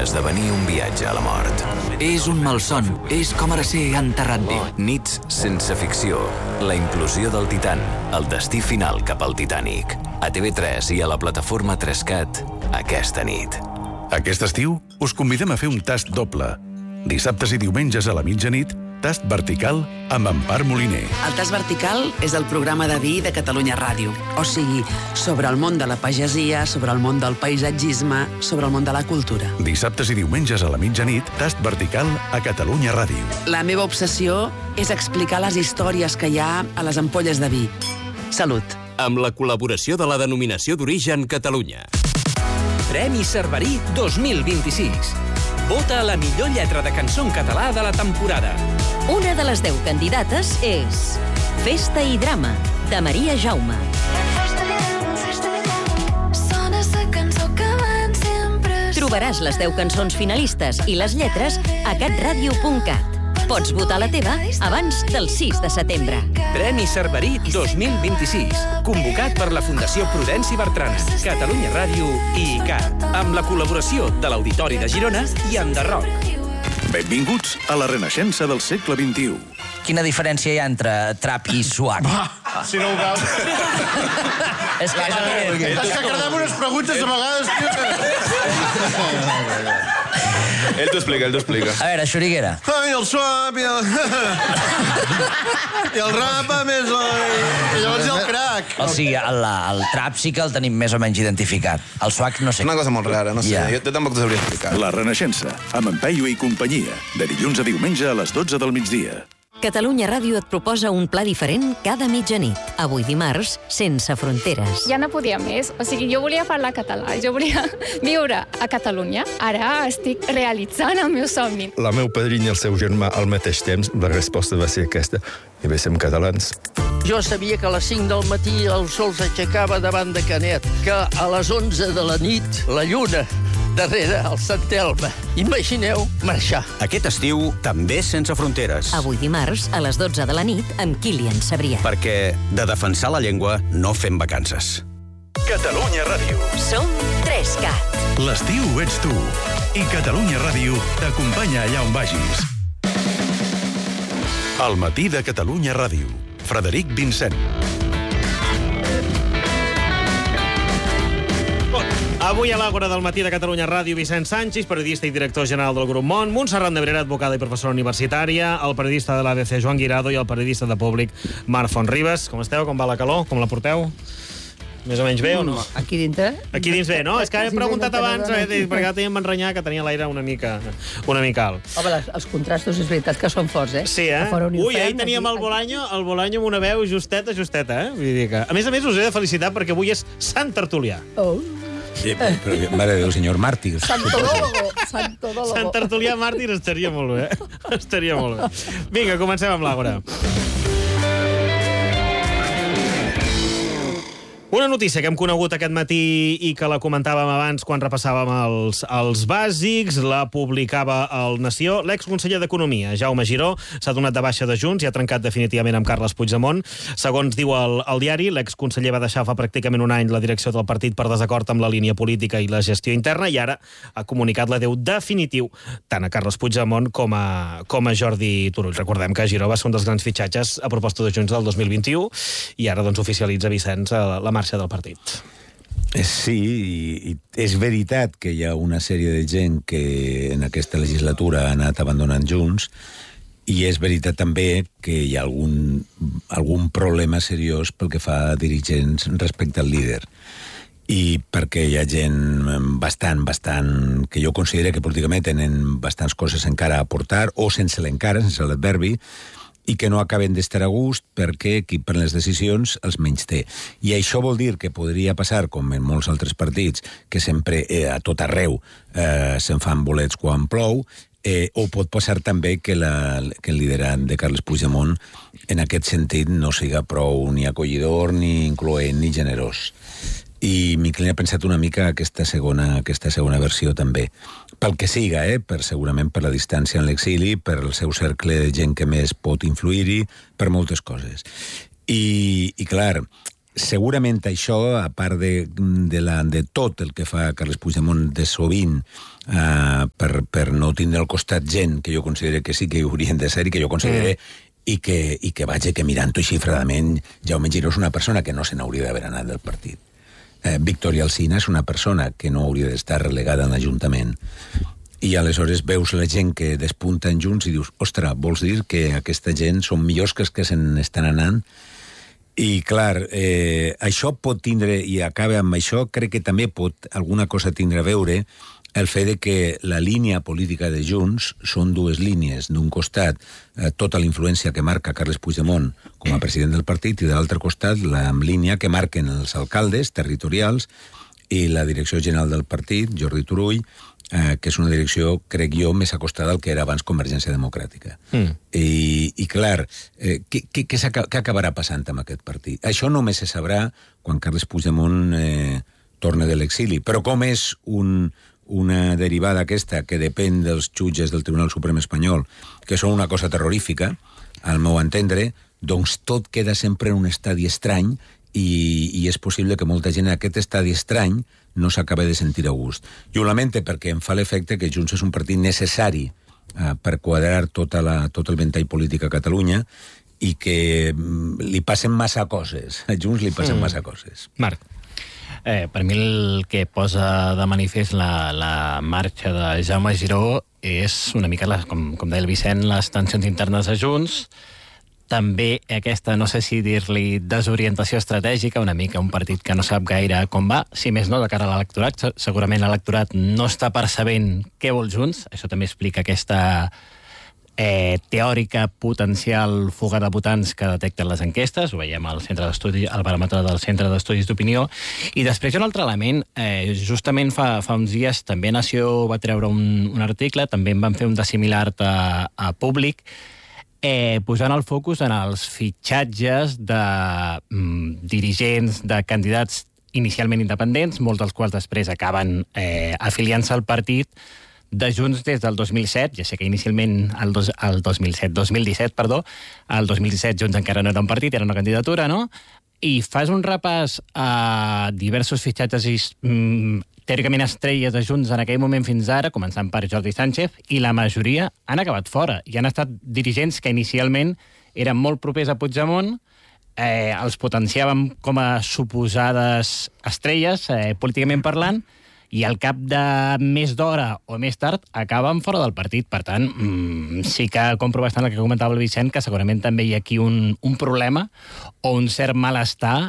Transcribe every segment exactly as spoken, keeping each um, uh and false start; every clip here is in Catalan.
esdevenir un viatge a la mort. És un malson, és com ara ser enterrat viu. Nits sense ficció, la implosió del Titan, el destí final cap al Titanic. A T V tres i a la plataforma tres cat aquesta nit. Aquest estiu us convidem a fer un tast doble. Dissabtes i diumenges a la mitjanit, tast vertical amb Empar Moliner. El tast vertical és el programa de vi de Catalunya Ràdio. O sigui, sobre el món de la pagesia, sobre el món del paisatgisme, sobre el món de la cultura. Dissabtes i diumenges a la mitjanit, tast vertical a Catalunya Ràdio. La meva obsessió és explicar les històries que hi ha a les ampolles de vi. Salut. Amb la col·laboració de la Denominació d'Origen Catalunya. Premi Cerverí dos mil vint-i-sis. Vota a la millor lletra de cançó en català de la temporada. Una de les deu candidates és Festa i Drama, de Maria Jaume. Trobaràs les deu cançons finalistes i les lletres a catradio punt cat. Pots votar la teva abans del sis de setembre. Premi Cerverí dos mil vint-i-sis, convocat per la Fundació Prudenci Bertrana, Catalunya Ràdio i I C A T, amb la col·laboració de l'Auditori de Girona i Enderroc. Benvinguts a la renaixença del segle vint-i-u. Quina diferència hi ha entre trap i swag? Ah, si no ho veus... És que, és que cardem unes preguntes a vegades... Ell t'ho explica, ell t'ho explica. A veure, Xuriguera. Ai, el swap i el... I el rap, a més... I llavors hi ha el crack. O sigui, el, el trap sí que el tenim més o menys identificat. El swag no sé. Una cosa molt rara, no sé. Ja. Jo, jo tampoc t'ho sabria explicar. La renaixença, amb en Peyu i companyia, de dilluns a diumenge a les dotze del migdia. Catalunya Ràdio et proposa un pla diferent cada mitjanit. Avui dimarts, Sense fronteres. Ja no podia més. O sigui, jo volia parlar català, jo volia viure a Catalunya. Ara estic realitzant el meu somni. La meu padrina i el seu germà al mateix temps, la resposta va ser aquesta. I bé, som catalans. Jo sabia que a les cinc del matí el sol s'aixecava davant de Canet, que a les onze de la nit la lluna darrere el Sant Elm. Imagineu marxar. Aquest estiu, també Sense fronteres. Avui dimarts, a les dotze de la nit, amb Kilian Sabrià. Perquè de defensar la llengua no fem vacances. Catalunya Ràdio. Som tres cat. L'estiu ets tu. I Catalunya Ràdio t'acompanya allà on vagis. Al matí de Catalunya Ràdio. Frederic Vincent. Avui a l'Àgora del matí de Catalunya Ràdio, Vicent Sanchis, periodista i director general del Grup Món, Montserrat Nebrera, advocada i professora universitària, el periodista de l'A B C, Joan Guirado, i el periodista de Públic, Marc Fonribes. Com esteu? Com va la calor? Com la porteu? Més o menys bé o no? Aquí dintre? Aquí dins bé, no? És que he preguntat abans, eh, perquè ara teníem m'enrenyar que tenia l'aire una mica, una mica alt. Home, les, els contrastos és veritat que són forts, eh? Sí, eh? Ui, ahir teníem el Bolaño, el Bolaño amb una veu justeta, justeta, eh? Vull dir que... A més a més, us he de felicitar perquè avui és Sant Tertulià. Oh. Sí, però, mare de Déu, senyor Màrtir. Santodólogo, Santodólogo. Sant Tertulià Màrtir estaria molt bé. Estaria molt bé. Vinga, comencem amb l'Àgora. Una notícia que hem conegut aquest matí i que la comentàvem abans quan repassàvem els, els bàsics, la publicava el Nació. L'exconseller d'Economia, Jaume Giró, s'ha donat de baixa de Junts i ha trencat definitivament amb Carles Puigdemont. Segons diu el, el diari, l'exconseller va deixar fa pràcticament un any la direcció del partit per desacord amb la línia política i la gestió interna i ara ha comunicat l'adeu definitiu tant a Carles Puigdemont com a, com a Jordi Turull. Recordem que Giró va ser un dels grans fitxatges a proposta de Junts del dos mil vint-i-u i ara doncs oficialitza Vicenç la marxa del partit. Sí, i, i és veritat que hi ha una sèrie de gent que en aquesta legislatura ha anat abandonant Junts i és veritat també que hi ha algun, algun problema seriós pel que fa a dirigents respecte al líder. I perquè hi ha gent bastant, bastant, que jo considero que políticament tenen bastants coses encara a aportar, o sense l'encara, sense l'adverbi, i que no acaben d'estar a gust perquè qui pren les decisions els menys té. I això vol dir que podria passar, com en molts altres partits, que sempre eh, a tot arreu eh, se'n fan bolets quan plou, eh, o pot passar també que, la, que el liderant de Carles Puigdemont en aquest sentit no siga prou ni acollidor, ni incloent, ni generós. I Miquel ha pensat una mica aquesta segona, aquesta segona versió també. Pel que siga, eh? per, segurament per la distància en l'exili, per el seu cercle de gent que més pot influir-hi, per moltes coses. I, i clar, segurament això, a part de, de, la, de tot el que fa Carles Puigdemont de sovint uh, per, per no tindre al costat gent que jo considero que sí que hi haurien de ser i que jo considero mm. i que, i que vaja, que mirant-ho xifradament, Jaume Giró és una persona que no se n'hauria d'haver anat del partit. Eh, Victoria Alsina és una persona que no hauria d'estar relegada en l'Ajuntament. I aleshores veus la gent que despunta en Junts i dius, ostres, vols dir que aquesta gent són millors que els que se n'estan anant? I, clar, eh, això pot tindre, i acaba amb això, crec que també pot alguna cosa tindre a veure el fet de que la línia política de Junts són dues línies. D'un costat, eh, tota la influència que marca Carles Puigdemont com a president del partit i de l'altre costat, la línia que marquen els alcaldes territorials i la direcció general del partit, Jordi Turull, eh, que és una direcció, crec jo, més acostada al que era abans Convergència Democràtica. Mm. I, I, clar, eh, què, què, què, què acabarà passant amb aquest partit? Això només se sabrà quan Carles Puigdemont eh, torna de l'exili. Però com és un, una derivada aquesta que depèn dels jutges del Tribunal Suprem Espanyol, que són una cosa terrorífica, al meu entendre, doncs tot queda sempre en un estadi estrany i, i és possible que molta gent en aquest estadi estrany no s'acaba de sentir a gust. Jo ho lamente perquè em fa l'efecte que Junts és un partit necessari eh, per quadrar tota la, tot el ventall polític a Catalunya i que mm, li passen massa coses. A Junts li passen mm. massa coses. Marc. Eh, per mi el que posa de manifest la, la marxa de Jaume Giró és una mica, la, com, com deia el Vicent, les tensions internes de Junts, també aquesta, no sé si dir-li desorientació estratègica, una mica un partit que no sap gaire com va, si més no, de cara a l'electorat. Segurament l'electorat no està percebent què vol Junts, això també explica aquesta eh, teòrica potencial fuga de votants que detecten les enquestes, ho veiem al centre d'estudi, al baròmetre del Centre d'Estudis d'Opinió. I després hi ha un altre element, eh, justament fa, fa uns dies també Nació va treure un, un article, també en van fer un de similar a, a Públic, Eh, posant el focus en els fitxatges de mm, dirigents, de candidats inicialment independents, molts dels quals després acaben eh, afiliant-se al partit de Junts des del dos mil set, ja sé que inicialment el, dos, el dos mil set, dos mil disset, perdó, el dos mil disset Junts encara no era un partit, era una candidatura, no? I fas un repàs a diversos fitxatges i mm, teòricament estrelles de Junts en aquell moment fins ara, començant per Jordi Sánchez, i la majoria han acabat fora. I han estat dirigents que inicialment eren molt propers a Puigdemont, eh, els potenciàvem com a suposades estrelles, eh, políticament parlant, i al cap de més d'hora o més tard acaben fora del partit. Per tant, mmm, sí que compro bastant el que comentava el Vicent, que segurament també hi ha aquí un, un problema o un cert malestar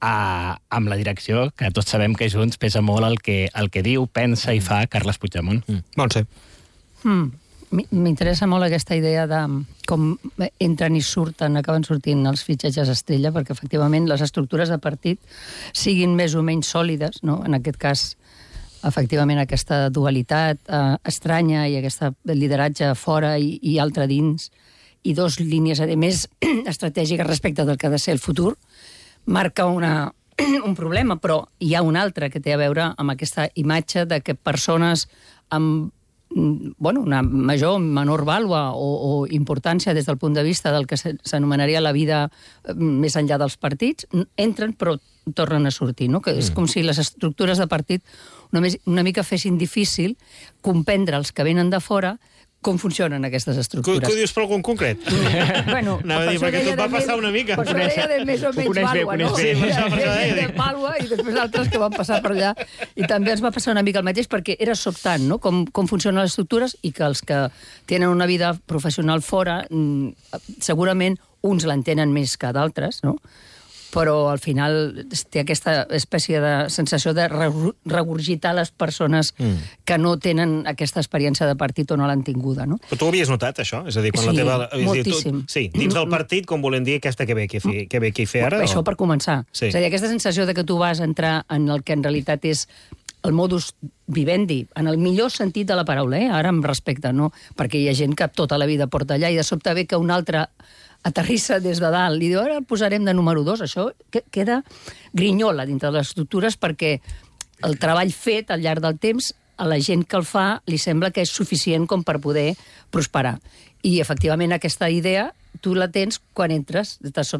a, amb la direcció, que tots sabem que Junts pesa molt el que, el que diu, pensa i fa Carles Puigdemont. Mm. Montse. Mm. M'interessa molt aquesta idea de com entren i surten, acaben sortint els fitxatges estrella, perquè efectivament les estructures de partit siguin més o menys sòlides, no? En aquest cas, efectivament, aquesta dualitat eh, estranya i aquest lideratge fora i, i altre dins, i dos línies, a més, estratègiques respecte del que ha de ser el futur, marca una, un problema, però hi ha un altre que té a veure amb aquesta imatge de que persones amb bueno, una major o menor vàlua o, o importància des del punt de vista del que s'anomenaria la vida més enllà dels partits, entren però tornen a sortir, no? Que és com si les estructures de partit una, més, una mica fessin difícil comprendre els que venen de fora com funcionen aquestes estructures. Què ho dius per algun concret? Bueno, anava a dir, perquè tot va passar una mica. Per això deia de més o menys vàlua, no? Sí, per això de vàlua i després altres que van passar per allà. I també ens va passar una mica el mateix perquè era sobtant, no? Com, com funcionen les estructures i que els que tenen una vida professional fora segurament uns l'entenen més que d'altres, no? Però al final té aquesta espècie de sensació de regurgitar les persones mm. que no tenen aquesta experiència de partit o no l'han tinguda, no? Però tu ho havies notat, això? És a dir, quan sí, la teva... moltíssim. Tu, sí, dins del partit, com volem dir, aquesta que ve aquí, que ve aquí a fer ara? Això o? Per començar. Sí. És a dir, aquesta sensació de que tu vas entrar en el que en realitat és el modus vivendi, en el millor sentit de la paraula, eh? Ara em respecte, no? Perquè hi ha gent que tota la vida porta allà i de sobte ve que un altre aterrissa des de dalt i diu, ara el posarem de número dos. Això queda grinyola dintre de les estructures perquè el treball fet al llarg del temps a la gent que el fa li sembla que és suficient com per poder prosperar. I, efectivament, aquesta idea tu la tens quan entres.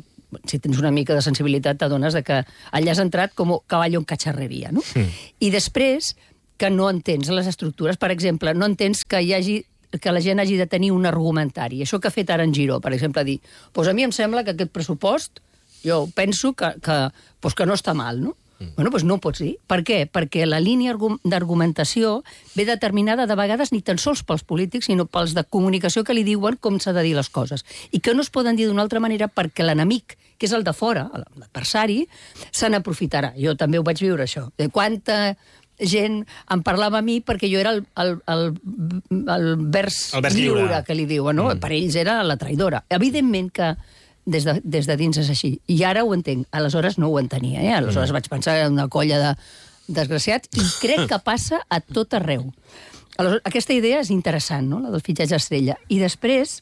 Si tens una mica de sensibilitat t'adones que allà has entrat com cavall en catxarreria, no? Mm. I després que no entens les estructures. Per exemple, no entens que hi hagi que la gent hagi de tenir un argumentari. Això que ha fet ara en Giró, per exemple, dir, doncs a mi em sembla que aquest pressupost, jo penso que, que, doncs que no està mal, no? Mm. Bueno, doncs no ho pots dir. Per què? Perquè la línia d'argumentació ve determinada de vegades ni tan sols pels polítics, sinó pels de comunicació que li diuen com s'ha de dir les coses. I que no es poden dir d'una altra manera perquè l'enemic, que és el de fora, l'adversari, se n'aprofitarà. Jo també ho vaig viure, això. De quanta gent em parlava a mi perquè jo era el, el, el, el vers, el vers lliure, lliure, que li diuen, no? Mm. Per ells era la traïdora. Evidentment que des de, des de dins és així. I ara ho entenc. Aleshores no ho entenia, eh? Aleshores mm. vaig pensar en una colla de desgraciats i crec que passa a tot arreu. Aleshores, aquesta idea és interessant, no?, la del fitxatge estrella. I després,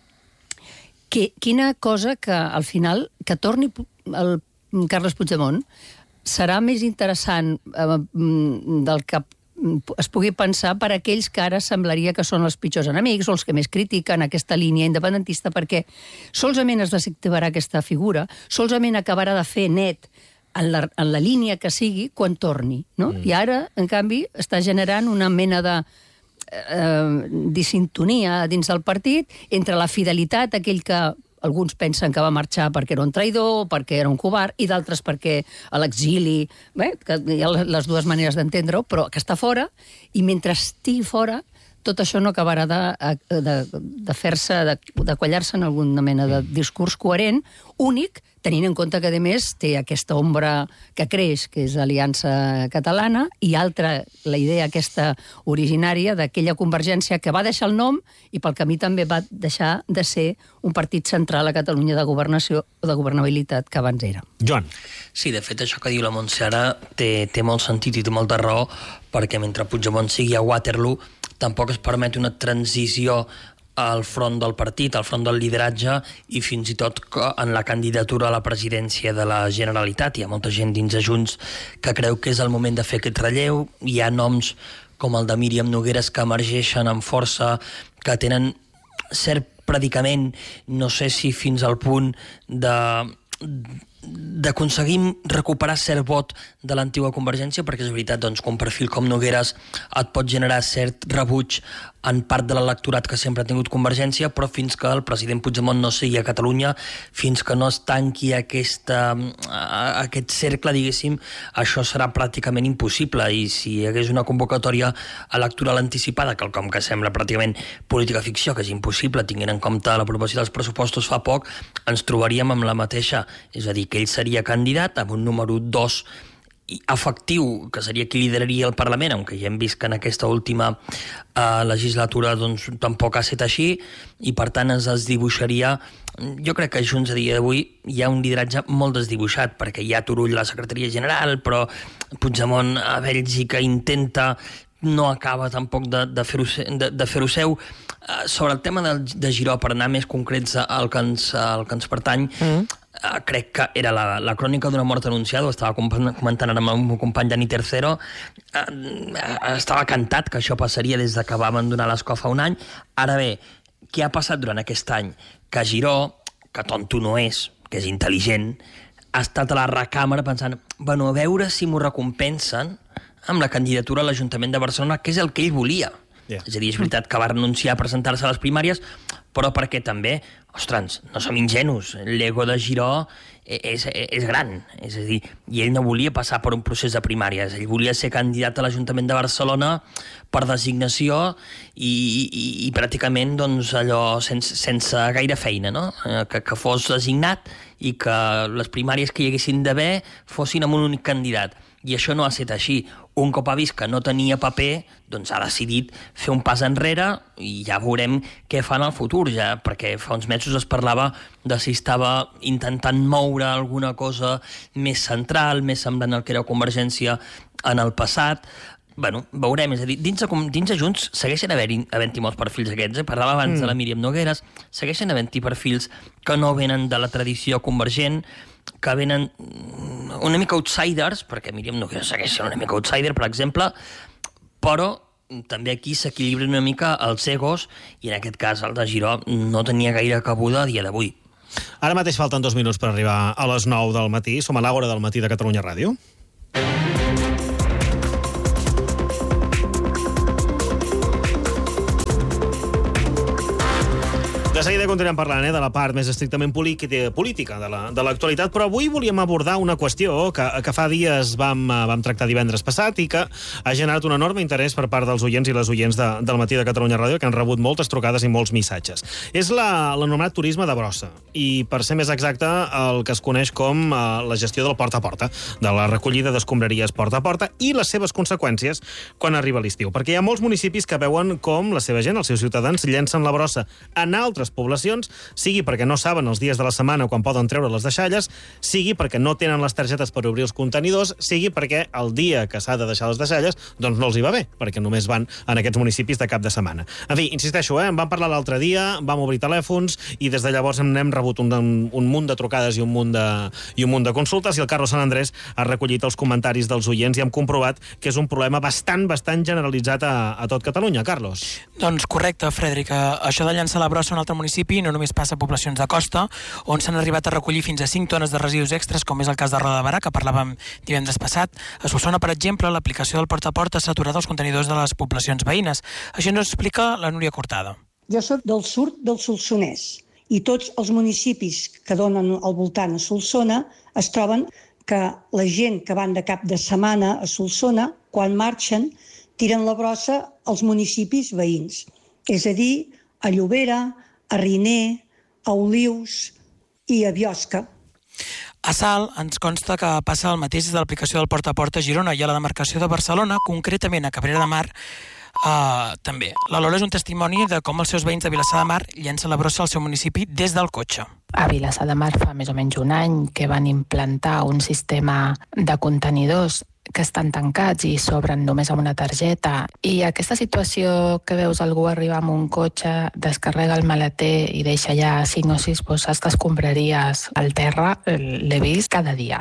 que, quina cosa que al final, que torni el Carles Puigdemont, serà més interessant eh, del que es pugui pensar per a aquells que ara semblaria que són els pitjors enemics o els que més critiquen aquesta línia independentista, perquè solament es desactivarà aquesta figura, solament acabarà de fer net en la, en la línia que sigui quan torni, no? Mm. I ara, en canvi, està generant una mena de eh, disintonia dins del partit entre la fidelitat, aquell que alguns pensen que va marxar perquè era un traïdor, perquè era un covard, i d'altres perquè a l'exili, bé, que hi ha les dues maneres d'entendre-ho, però que està fora, i mentre estigui fora, tot això no acabarà de, de, de fer-se, de, de quallar-se en alguna mena de discurs coherent, únic, tenint en compte que, a més, té aquesta ombra que creix, que és l'Aliança Catalana, i altra, la idea aquesta originària d'aquella convergència que va deixar el nom i pel camí també va deixar de ser un partit central a Catalunya de governació o de governabilitat que abans era. Joan. Sí, de fet, això que diu la Montse ara té, té molt sentit i té molta raó, perquè mentre Puigdemont sigui a Waterloo, tampoc es permet una transició al front del partit, al front del lideratge i fins i tot en la candidatura a la presidència de la Generalitat. Hi ha molta gent dins de Junts que creu que és el moment de fer aquest relleu. Hi ha noms com el de Míriam Nogueras que emergeixen amb força, que tenen cert predicament, no sé si fins al punt de d'aconseguir recuperar cert vot de l'antiga Convergència, perquè és veritat doncs, que un perfil com Nogueras et pot generar cert rebuig en part de l'electorat que sempre ha tingut Convergència, però fins que el president Puigdemont no sigui a Catalunya, fins que no es tanqui aquesta, aquest cercle, diguéssim, això serà pràcticament impossible, i si hi hagués una convocatòria electoral anticipada, quelcom que sembla pràcticament política ficció, que és impossible, tinguent en compte l'aprovació dels pressupostos fa poc, ens trobaríem amb la mateixa, és a dir, que ell seria candidat amb un número dos efectiu, que seria qui lideraria el Parlament, aunque ja hem vist que en aquesta última eh, legislatura doncs, tampoc ha estat així, i per tant es desdibuixaria. Jo crec que a Junts a dia d'avui hi ha un lideratge molt desdibuixat, perquè hi ha Turull a la secretaria general, però Puigdemont a Bèlgica intenta, no acaba tampoc de, de fer-ho de, de fer seu. Uh, sobre el tema de, de Giró, per anar més concrets al que ens, al que ens pertany, mm. uh, crec que era la, la crònica d'una mort anunciada, ho estava comentant ara amb el meu company Dani Tercero, uh, uh, estava cantat que això passaria des que va abandonar l'escó fa un any. Ara bé, què ha passat durant aquest any? Que Giró, que tonto no és, que és intel·ligent, ha estat a la recàmera pensant, bueno, a veure si m'ho recompensen amb la candidatura a l'Ajuntament de Barcelona, que és el que ell volia. Yeah. És a dir, és veritat que va renunciar a presentar-se a les primàries, però perquè també, ostres, no som ingenus, l'ego de Giró és, és gran, és a dir, i ell no volia passar per un procés de primàries, ell volia ser candidat a l'Ajuntament de Barcelona per designació i, i, i pràcticament doncs, allò sense, sense gaire feina, no? que, que fos designat i que les primàries que hi haguessin d'haver fossin amb un únic candidat. I això no ha estat així. Un cop ha vist que no tenia paper, doncs ha decidit fer un pas enrere i ja veurem què fa en el futur, ja, perquè fa uns mesos es parlava de si estava intentant moure alguna cosa més central, més semblant al que era Convergència en el passat. Bueno, veurem, és a dir, dins de, dins de Junts segueixen havent-hi havent molts perfils aquests, eh? Parlava abans mm. de la Míriam Nogueras, segueixen havent-hi perfils que no venen de la tradició convergent, que venen una mica outsiders, perquè Míriam Nogueras segueix sent una mica outsider, per exemple, però també aquí s'equilibren una mica els egos, i en aquest cas el de Giró no tenia gaire cabuda a dia d'avui. Ara mateix falten dos minuts per arribar a les nou del matí. Som a l'Àgora del matí de Catalunya Ràdio. De seguida continuem parlant eh, de la part més estrictament política de la, de l'actualitat, però avui volíem abordar una qüestió que, que fa dies vam, vam tractar divendres passat i que ha generat un enorme interès per part dels oients i les oients de, del Matí de Catalunya Ràdio, que han rebut moltes trucades i molts missatges. És la, l'anomenat turisme de brossa i, per ser més exacte, el que es coneix com eh, la gestió del porta a porta, de la recollida d'escombraries porta a porta i les seves conseqüències quan arriba l'estiu. Perquè hi ha molts municipis que veuen com la seva gent, els seus ciutadans, llencen la brossa en altres poblacions, sigui perquè no saben els dies de la setmana quan poden treure les deixalles, sigui perquè no tenen les targetes per obrir els contenidors, sigui perquè el dia que s'ha de deixar les deixalles doncs no els hi va bé, perquè només van en aquests municipis de cap de setmana. En fi, insisteixo, eh? en vam parlar l'altre dia, vam obrir telèfons i des de llavors hem rebut un, un munt de trucades i un munt de, i un munt de consultes i el Carlos Sant Andrés ha recollit els comentaris dels oients i hem comprovat que és un problema bastant, bastant generalitzat a, a tot Catalunya. Carlos. Doncs correcte, Frederic. Això de llançar la brossa a un altre municipi no només passa a poblacions de costa, on s'han arribat a recollir fins a cinc tones de residus extres, com és el cas de Roda de Barà, que parlàvem divendres passat. A Solsona, per exemple, l'aplicació del porta a porta s'ha aturat als contenidors de les poblacions veïnes. Això ens explica la Núria Cortada. Jo soc del sud del Solsonès i tots els municipis que donen al voltant a Solsona es troben que la gent que van de cap de setmana a Solsona, quan marxen, tiren la brossa als municipis veïns. És a dir, a Llobera, a Riner, a Olius i a Biosca. A Salt ens consta que passa el mateix des de l'aplicació del porta a porta a Girona i a la demarcació de Barcelona, concretament a Cabrera de Mar, uh, també. La Lola és un testimoni de com els seus veïns de Vilassar de Mar llencen la brossa al seu municipi des del cotxe. A Vilassar de Mar fa més o menys un any que van implantar un sistema de contenidors que estan tancats i s'obren només amb una targeta. I aquesta situació que veus algú arribar amb un cotxe, descarrega el maleter i deixa ja cinc o sis bosses d'escombraries al terra, l'he vist cada dia.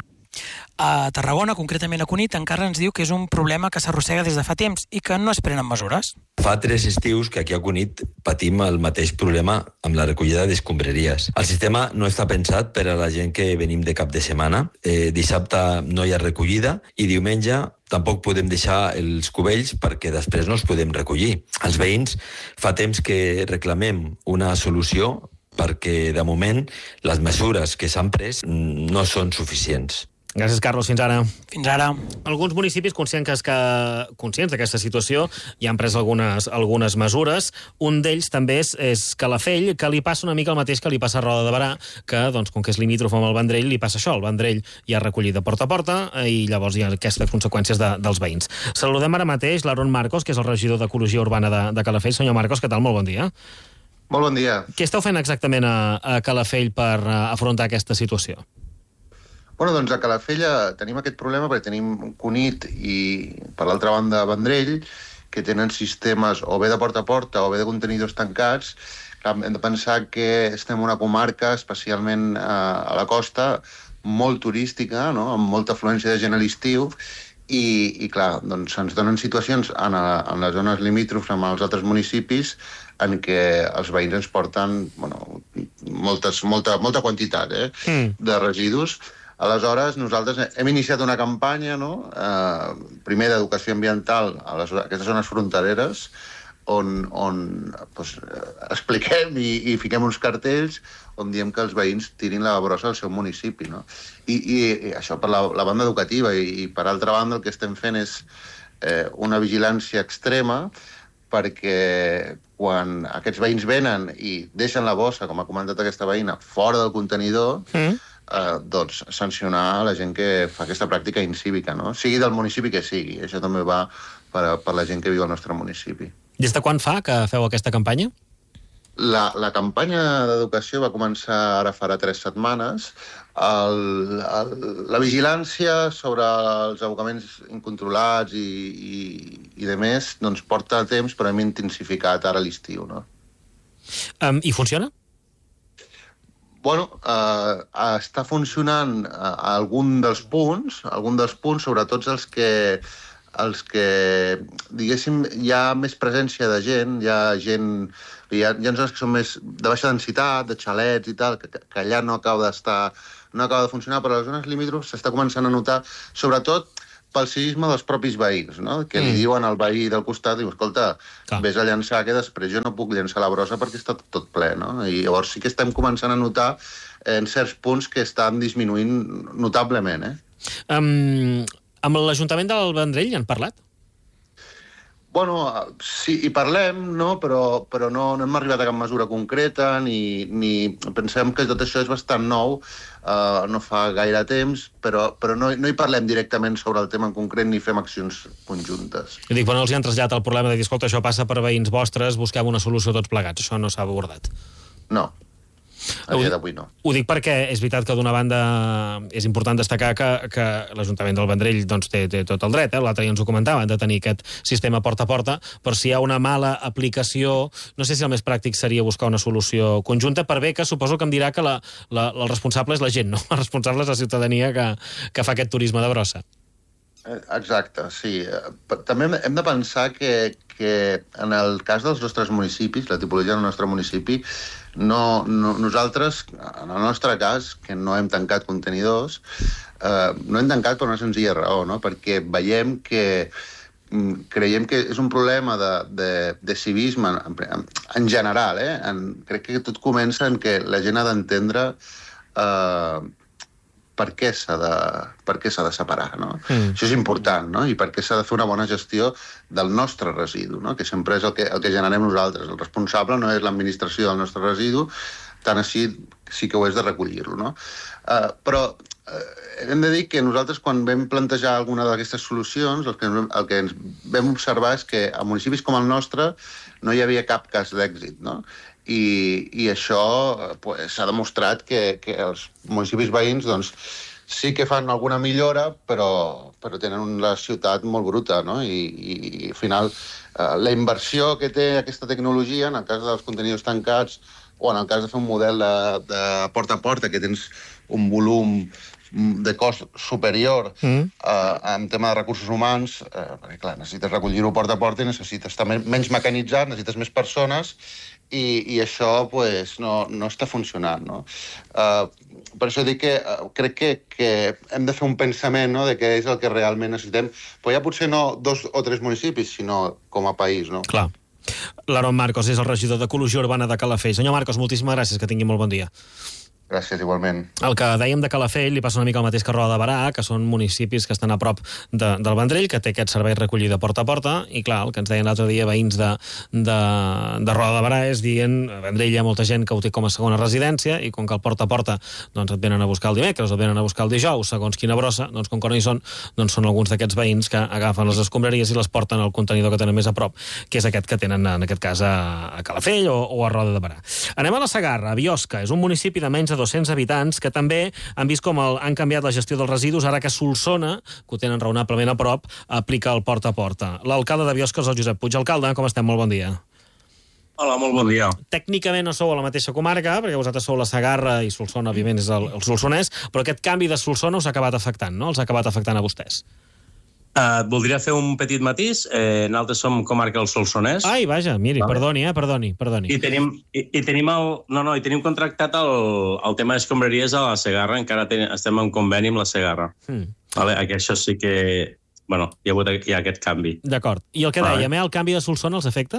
A Tarragona, concretament a Cunit, encara ens diu que és un problema que s'arrossega des de fa temps i que no es prenen mesures. Fa tres estius que aquí a Cunit patim el mateix problema amb la recollida d'escombraries. El sistema no està pensat per a la gent que venim de cap de setmana. Eh, dissabte no hi ha recollida i diumenge tampoc podem deixar els cubells perquè després no els podem recollir. Els veïns fa temps que reclamem una solució perquè, de moment, les mesures que s'han pres no són suficients. Gràcies, Carlos. Fins ara. Fins ara. Alguns municipis conscients que, que, conscients d'aquesta situació ja han pres algunes, algunes mesures. Un d'ells també és, és Calafell, que li passa una mica el mateix que li passa a Roda de Barà, que, doncs, com que és limítrof amb el Vendrell, li passa això. El Vendrell ja ha recollit de porta a porta i llavors hi ha aquestes conseqüències de, dels veïns. Saludem ara mateix l'Aaron Marcos, que és el regidor d'Ecologia Urbana de, de Calafell. Senyor Marcos, què tal? Molt bon dia. Molt bon dia. Què esteu fent exactament a, a Calafell per a, afrontar aquesta situació? Bueno, doncs a Calafell tenim aquest problema perquè tenim Cunit i, per l'altra banda, Vendrell, que tenen sistemes o bé de porta a porta o bé de contenidors tancats. Hem de pensar que estem en una comarca, especialment a la costa, molt turística, no? Amb molta afluència de gent a l'estiu, i, i clar, doncs ens donen situacions en, a, en les zones limítrofes amb els altres municipis en què els veïns ens porten bueno, moltes, molta, molta quantitat eh, mm. de residus. Aleshores, nosaltres hem iniciat una campanya, no? eh, primer d'educació ambiental a, les, a aquestes zones frontereres, on, on pues, expliquem i, i fiquem uns cartells on diem que els veïns tirin la brossa al seu municipi. No? I, i, i això per la, la banda educativa. I, i per altra banda el que estem fent és eh, una vigilància extrema perquè quan aquests veïns venen i deixen la bossa, com ha comentat aquesta veïna, fora del contenidor, mm. eh, doncs sancionar la gent que fa aquesta pràctica incívica, no? Sigui del municipi que sigui. Això també va per, a, per la gent que viu al nostre municipi. Des de quan fa que feu aquesta campanya? La, la campanya d'educació va començar ara farà tres setmanes. El, el, la vigilància sobre els abocaments incontrolats i, i, i de més doncs porta temps, però hem intensificat ara l'estiu. No? Um, I funciona? Bueno, eh, està funcionant a, a algun dels punts, algun dels punts, sobretot els que, els que, diguéssim, hi ha més presència de gent, hi ha gent... Hi ha, hi ha zones que són més de baixa densitat, de xalets i tal, que, que allà no acaba d'estar, no acaba de funcionar, però a les zones limítrofes s'està començant a notar, sobretot pel civisme dels propis veïns, no? Que li Mm. diuen al veí del costat, diu, escolta, vés a llançar, que després jo no puc llançar la brossa perquè està tot ple, no? I llavors sí que estem començant a notar en certs punts que estan disminuint notablement, eh? Um, amb l'Ajuntament del Vendrell han parlat? Bueno, sí, hi parlem, no? però, però no, no hem arribat a cap mesura concreta, ni, ni pensem que tot això és bastant nou, uh, no fa gaire temps, però, però no, no hi parlem directament sobre el tema en concret ni fem accions conjuntes. I dic, però no els hi han traslladat el problema de dir, escolta, això passa per veïns vostres, busquem una solució tots plegats. Això no s'ha abordat. No. A dia d'avui no. Ho dic perquè és veritat que d'una banda és important destacar que, que l'Ajuntament del Vendrell doncs, té, té tot el dret, eh? L'altre dia ens ho comentava, de tenir aquest sistema porta a porta, però si hi ha una mala aplicació, no sé si el més pràctic seria buscar una solució conjunta, per bé que suposo que em dirà que la, la, el responsable és la gent, no? El responsable és la ciutadania que, que fa aquest turisme de brossa. Exacte, sí. També hem de pensar que, que en el cas dels nostres municipis, la tipologia del nostre municipi, no, no, nosaltres, en el nostre cas, que no hem tancat contenidors, eh, no hem tancat per una senzilla raó, no? Perquè veiem que creiem que és un problema de, de, de civisme en, en general, eh? En, crec que tot comença en que la gent ha d'entendre eh, per què s'ha de, per què s'ha de separar, no? Mm. Això és important, no? I per què s'ha de fer una bona gestió del nostre residu, no? Que sempre és el que, el que generem nosaltres. El responsable no és l'administració del nostre residu, tant així sí que ho és de recollir-lo, no? Uh, però uh, hem de dir que nosaltres, quan vam plantejar alguna d'aquestes solucions, el que, el que ens vam observar és que a municipis com el nostre no hi havia cap cas d'èxit, no? I, i això pues, s'ha demostrat que, que els municipis veïns doncs, sí que fan alguna millora, però, però tenen la ciutat molt bruta, no? I, i, i al final eh, la inversió que té aquesta tecnologia, en el cas dels contenidors tancats o en el cas de fer un model de, de porta a porta, que tens un volum de cost superior mm. eh, en tema de recursos humans, eh, perquè clar, necessites recollir-ho porta a porta i necessites estar menys mecanitzat, necessites més persones, i, i això pues, no, no està funcionant, no? Uh, per això dic que uh, crec que, que hem de fer un pensament, no?, de què és el que realment necessitem, però ja potser no dos o tres municipis, sinó com a país, no? Clar. L'Aaron Marcos és el regidor d'Ecologia Urbana de Calafell. Senyor Marcos, moltíssimes gràcies, que tingui molt bon dia. Gràcies, igualment. El que dèiem de Calafell li passa una mica el mateix que Roda de Barà, que són municipis que estan a prop de, del Vendrell, que té aquest servei recollida porta a porta, i clar, el que ens deien l'altre dia veïns de, de, de Roda de Barà és dient, a Vendrell hi ha molta gent que ho té com a segona residència, i com que el porta a porta doncs et venen a buscar el dimecres, et venen a buscar el dijous, segons quina brossa, doncs com que no hi són, doncs són alguns d'aquests veïns que agafen les escombraries i les porten al contenidor que tenen més a prop, que és aquest que tenen en aquest cas a, a Calafell o, o a Roda de Barà. Anem a la Segarra, a Biosca, és un municipi de menys de dos-cents habitants que també han vist com el, han canviat la gestió dels residus, ara que Solsona, que ho tenen raonablement a prop, aplica el porta a porta. L'alcalde de Biosca és el Josep Puig. Alcalde, com estem? Molt bon dia. Hola, molt bon dia. Tècnicament no sou a la mateixa comarca, perquè vosaltres sou la Segarra i Solsona, òbviament, és el, el Solsonès, però aquest canvi de Solsona us ha acabat afectant, no? Els ha acabat afectant a vostès. Uh, voldria fer un petit matís. Eh, nosaltres som comarca del Solsonès. Ai, vaja, miri, vale. perdoni, eh, perdoni, perdoni. I tenim, i, i tenim el, no, no, i tenim contractat el, el tema d'escombraries a la Segarra, encara ten, estem en conveni amb la Segarra. Mm. Vale? Aquí això sí que... Bueno, hi ha hagut hi ha aquest canvi. D'acord. I el que vale. dèiem, eh, el canvi de Solsona els afecta?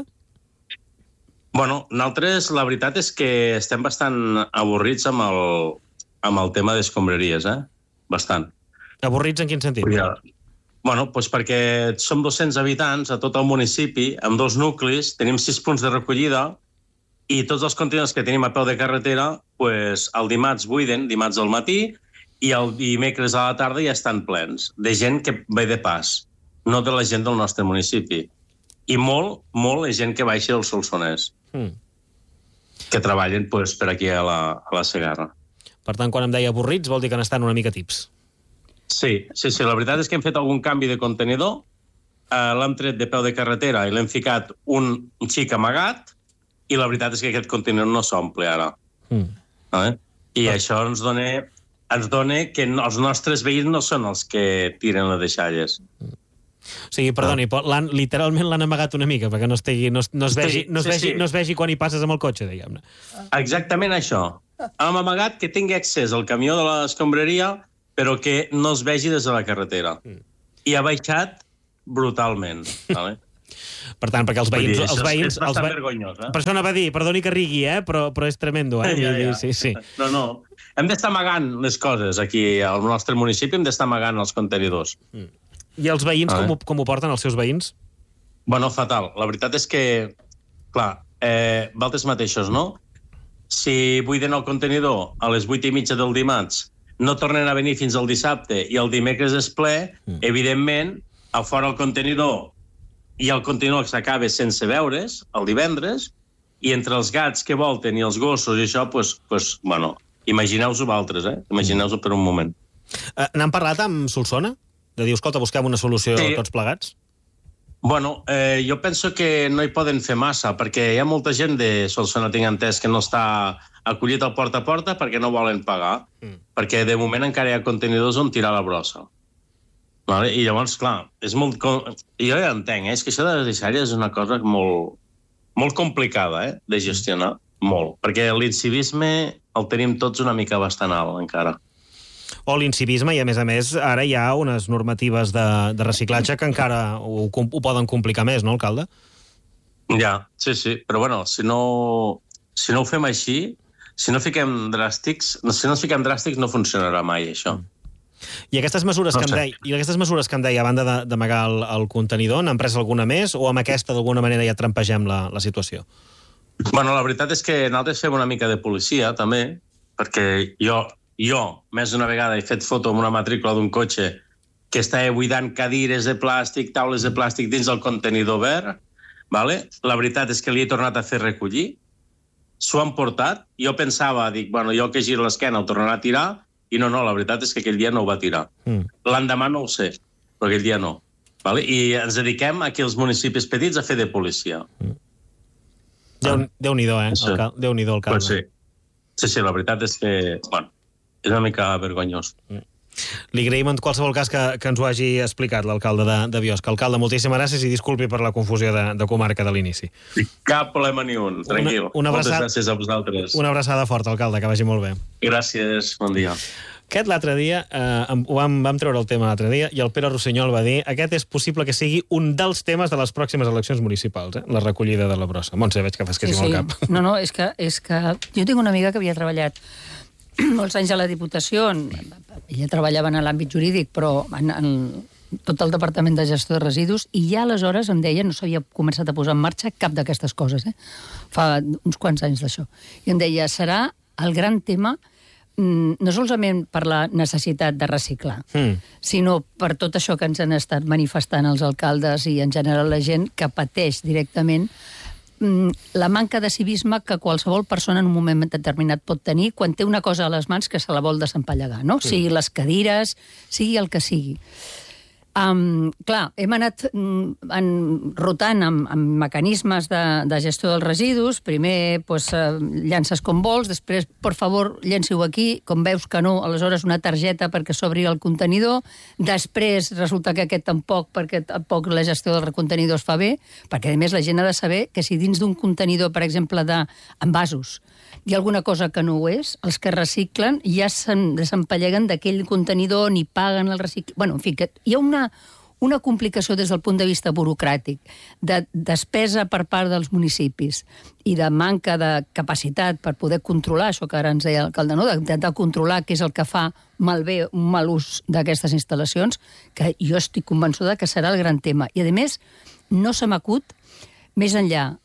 Bueno, nosaltres la veritat és que estem bastant avorrits amb el, amb el tema d'escombraries, eh? Bastant. Avorrits en quin sentit? Ja. Bueno, doncs perquè som dos-cents habitants a tot el municipi, amb dos nuclis, tenim sis punts de recollida i tots els contenidors que tenim a peu de carretera, doncs el dimarts buiden, dimarts al matí, i el dimecres a la tarda ja estan plens, de gent que ve de pas, no de la gent del nostre municipi. I molt, molt és gent que baixa del Solsonès, mm. que treballen doncs, per aquí a la, a la Segarra. Per tant, quan em deia avorrits, vol dir que n'estan una mica tips. Sí, sí, sí, la veritat és que hem fet algun canvi de contenidor, eh, l'hem tret de peu de carretera i l'hem ficat un, un xic amagat, i la veritat és que aquest contenidor no s'omple ara. Mm. Eh? I ah. això ens dona, ens dona que els nostres veïns no són els que tiren les deixalles. Mm. O sigui, perdoni, ah. l'han, literalment l'han amagat una mica, perquè no es, tegui, no, no, es vegi, sí, no, es vegi, sí, sí. no es vegi quan hi passes amb el cotxe, diguem-ne. Exactament això. Hem amagat que tingui accés al camió de l'escombraria, però que no es vegi des de la carretera. Mm. i ha baixat brutalment. Vale? Per tant, perquè els veïns... Dir, els veïns és bastant els ve... vergonyós, eh? Per això anava a dir, perdoni que rigui, eh? però, però és tremendo, eh? Ja, ja. Sí, sí. No, no. Hem d'estar amagant les coses aquí al nostre municipi, hem d'estar amagant els contenidors. Mm. I els veïns, com ho, com ho porten, els seus veïns? Bueno, fatal. La veritat és que, clar, eh, valtes mateixos, no? Si buiden el contenidor a les vuit i mitja del dimarts, no tornen a venir fins al dissabte i el dimecres és ple, mm. evidentment, a fora el contenidor i el contenidor s'acaba sense veure's el divendres, i entre els gats que volten i els gossos i això, pues, pues, bueno, imagineu-vos vosaltres, eh? Imagineu-vos per un moment. Uh, N'han parlat amb Solsona? De dir, escolta, busquem una solució sí. tots plegats? Bueno, eh, jo penso que no hi poden fer massa, perquè hi ha molta gent de Solsona, tinc entès, que no està acollit al porta a porta perquè no volen pagar, mm. perquè de moment encara hi ha contenidors on tirar la brossa. Vale? I llavors, clar, és molt... Jo ja entenc, eh? És que això de les deixàries és una cosa molt, molt complicada eh? de gestionar, molt, perquè l'incivisme el tenim tots una mica bastant alt, encara. O l'incivisme, i a més a més, ara hi ha unes normatives de, de reciclatge que encara ho, ho poden complicar més, no, alcalde? Ja, sí, sí, però bueno, si no, si no ho fem així, si no fiquem dràstics, si no ens fiquem dràstics no funcionarà mai, això. Mm. I aquestes mesures no que em deia, i aquestes mesures que em deia, a banda d'amagar el, el contenidor, n'han pres alguna més o amb aquesta d'alguna manera ja trampegem la, la situació? Bueno, la veritat és que nosaltres fem una mica de policia, també, perquè jo, jo més d'una vegada he fet foto amb una matrícula d'un cotxe que estava buidant cadires de plàstic, taules de plàstic dins del contenidor verd, vale? La veritat és que li he tornat a fer recollir, s'ho han portat, jo pensava, dic, bueno, jo que giro l'esquena el tornarà a tirar, i no, no, la veritat és que aquell dia no ho va tirar. Mm. L'endemà no ho sé, però aquell dia no. Vale? I ens dediquem aquí als municipis petits a fer de policia. Mm. Déu, Déu-n'hi-do, eh? Sí. Alcal... Déu-n'hi-do, alcalde. Pues sí. sí, sí, la veritat és que, bueno, és una mica vergonyós. Mm. Li agraïm en qualsevol cas que, que ens ho hagi explicat l'alcalde de, de Biosca. Alcalde, moltíssimes gràcies i disculpi per la confusió de, de comarca de l'inici. Cap problema ni un, tranquil. Una, una abraçada, moltes gràcies a vosaltres. Una abraçada forta, alcalde, que vagi molt bé. Gràcies, bon dia. Aquest l'altre dia, eh, vam, vam treure el tema l'altre dia i el Pere Rossinyol va dir aquest és possible que sigui un dels temes de les pròximes eleccions municipals, eh? La recollida de la brossa. Montse, veig que fas que sí, sí. el cap. No, no, és que, és que jo tinc una amiga que havia treballat molts anys a la Diputació, ella treballava en l'àmbit jurídic, però en, en tot el Departament de Gestió de Residus, i ja aleshores em deia, no s'havia començat a posar en marxa cap d'aquestes coses, eh? Fa uns quants anys d'això. I em deia, serà el gran tema no solament per la necessitat de reciclar, mm. sinó per tot això que ens han estat manifestant els alcaldes i en general la gent que pateix directament la manca de civisme que qualsevol persona en un moment determinat pot tenir quan té una cosa a les mans que se la vol desempallegar, no? Sí. Sigui les cadires, sigui el que sigui. Um, clar, hem anat mm, en, rotant amb, amb mecanismes de, de gestió dels residus. Primer pues, uh, llances com vols, després, per favor, llenci-ho aquí. Com veus que no, aleshores una targeta perquè s'obri el contenidor. Després resulta que aquest tampoc, perquè tampoc la gestió dels contenidors fa bé, perquè a més la gent ha de saber que si dins d'un contenidor, per exemple, d'envasos, hi ha alguna cosa que no ho és, els que reciclen ja se'n desempalleguen d'aquell contenidor, ni paguen el recicle... Bueno, en fi, que hi ha una, una complicació des del punt de vista burocràtic, de despesa per part dels municipis i de manca de capacitat per poder controlar, això que ara ens deia l'alcalde, no? D'intentar controlar què és el que fa malbé un mal ús d'aquestes instal·lacions, que jo estic convençuda que serà el gran tema. I, a més, no se m'acut més enllà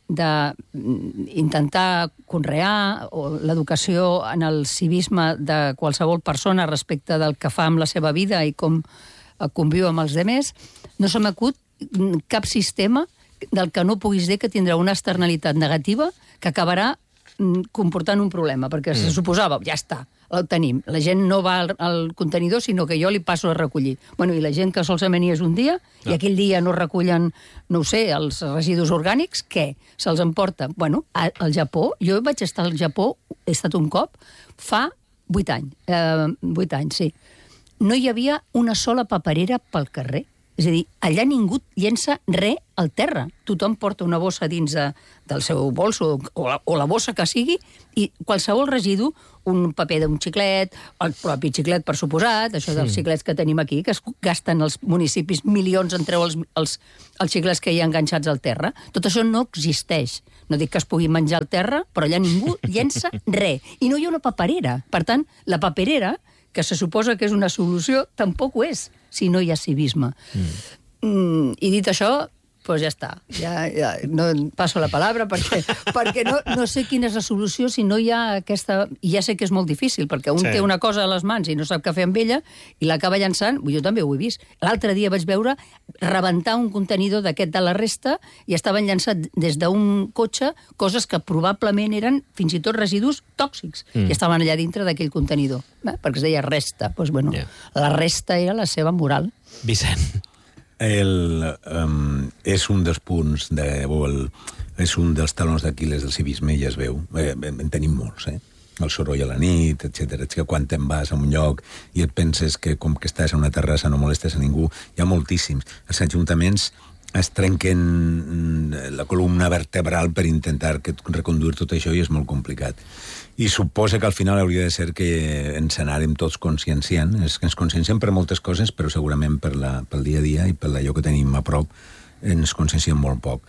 d'intentar conrear l'educació en el civisme de qualsevol persona respecte del que fa amb la seva vida i com conviu amb els altres, no se m'acut cap sistema del que no puguis dir que tindrà una externalitat negativa que acabarà comportant un problema, perquè se suposava, ja està, el tenim. La gent no va al, al contenidor, sinó que jo li passo a recollir. Bueno, i la gent que solament hi és un dia, no. I aquell dia no recullen, no ho sé, els residus orgànics, què? Se'ls emporta? Bueno, al Japó, jo vaig estar al Japó, he estat un cop, fa vuit anys, eh, vuit anys, sí. No hi havia una sola paperera pel carrer. És a dir, allà ningú llença res al terra. Tothom porta una bossa dins de, del seu bolso o la, o la bossa que sigui i qualsevol residu, un paper d'un xiclet, el propi xiclet, per suposat, això dels xiclets que tenim aquí, que es gasten els municipis milions en treu els, els, els xiclets que hi ha enganxats al terra. Tot això no existeix. No dic que es pugui menjar al terra, però allà ningú llença res. I no hi ha una paperera. Per tant, la paperera, que se suposa que és una solució, tampoc ho és, si no hi ha civisme. Mm. Mm, I dit això, doncs ja està. Ja, ja, no passo la paraula perquè, perquè no, no sé quina és la solució si no hi ha aquesta... I ja sé que és molt difícil, perquè un sí. té una cosa a les mans i no sap què fer amb ella i l'acaba llançant. Jo també ho he vist. L'altre dia vaig veure rebentar un contenidor d'aquest de la resta i estaven llançat des d'un cotxe coses que probablement eren fins i tot residus tòxics mm. i estaven allà dintre d'aquell contenidor, eh? Perquè es deia resta. Doncs, bueno, yeah. La resta era la seva moral. Vicent. El, um, és un dels punts, de, o el, és un dels talons d'Aquil·les del civisme, ja es veu. Eh, en tenim molts, eh? El soroll a la nit, etcètera. Que quan te'n vas a un lloc i et penses que com que estàs a una terrassa no molestes a ningú, hi ha moltíssims. Els ajuntaments es trenquen la columna vertebral per intentar que reconduir tot això i és molt complicat. I suposa que al final hauria de ser que ens anàrem tots conscienciant, és que ens conscienciem per moltes coses, però segurament per la, pel dia a dia i per allò que tenim a prop ens conscienciem molt poc.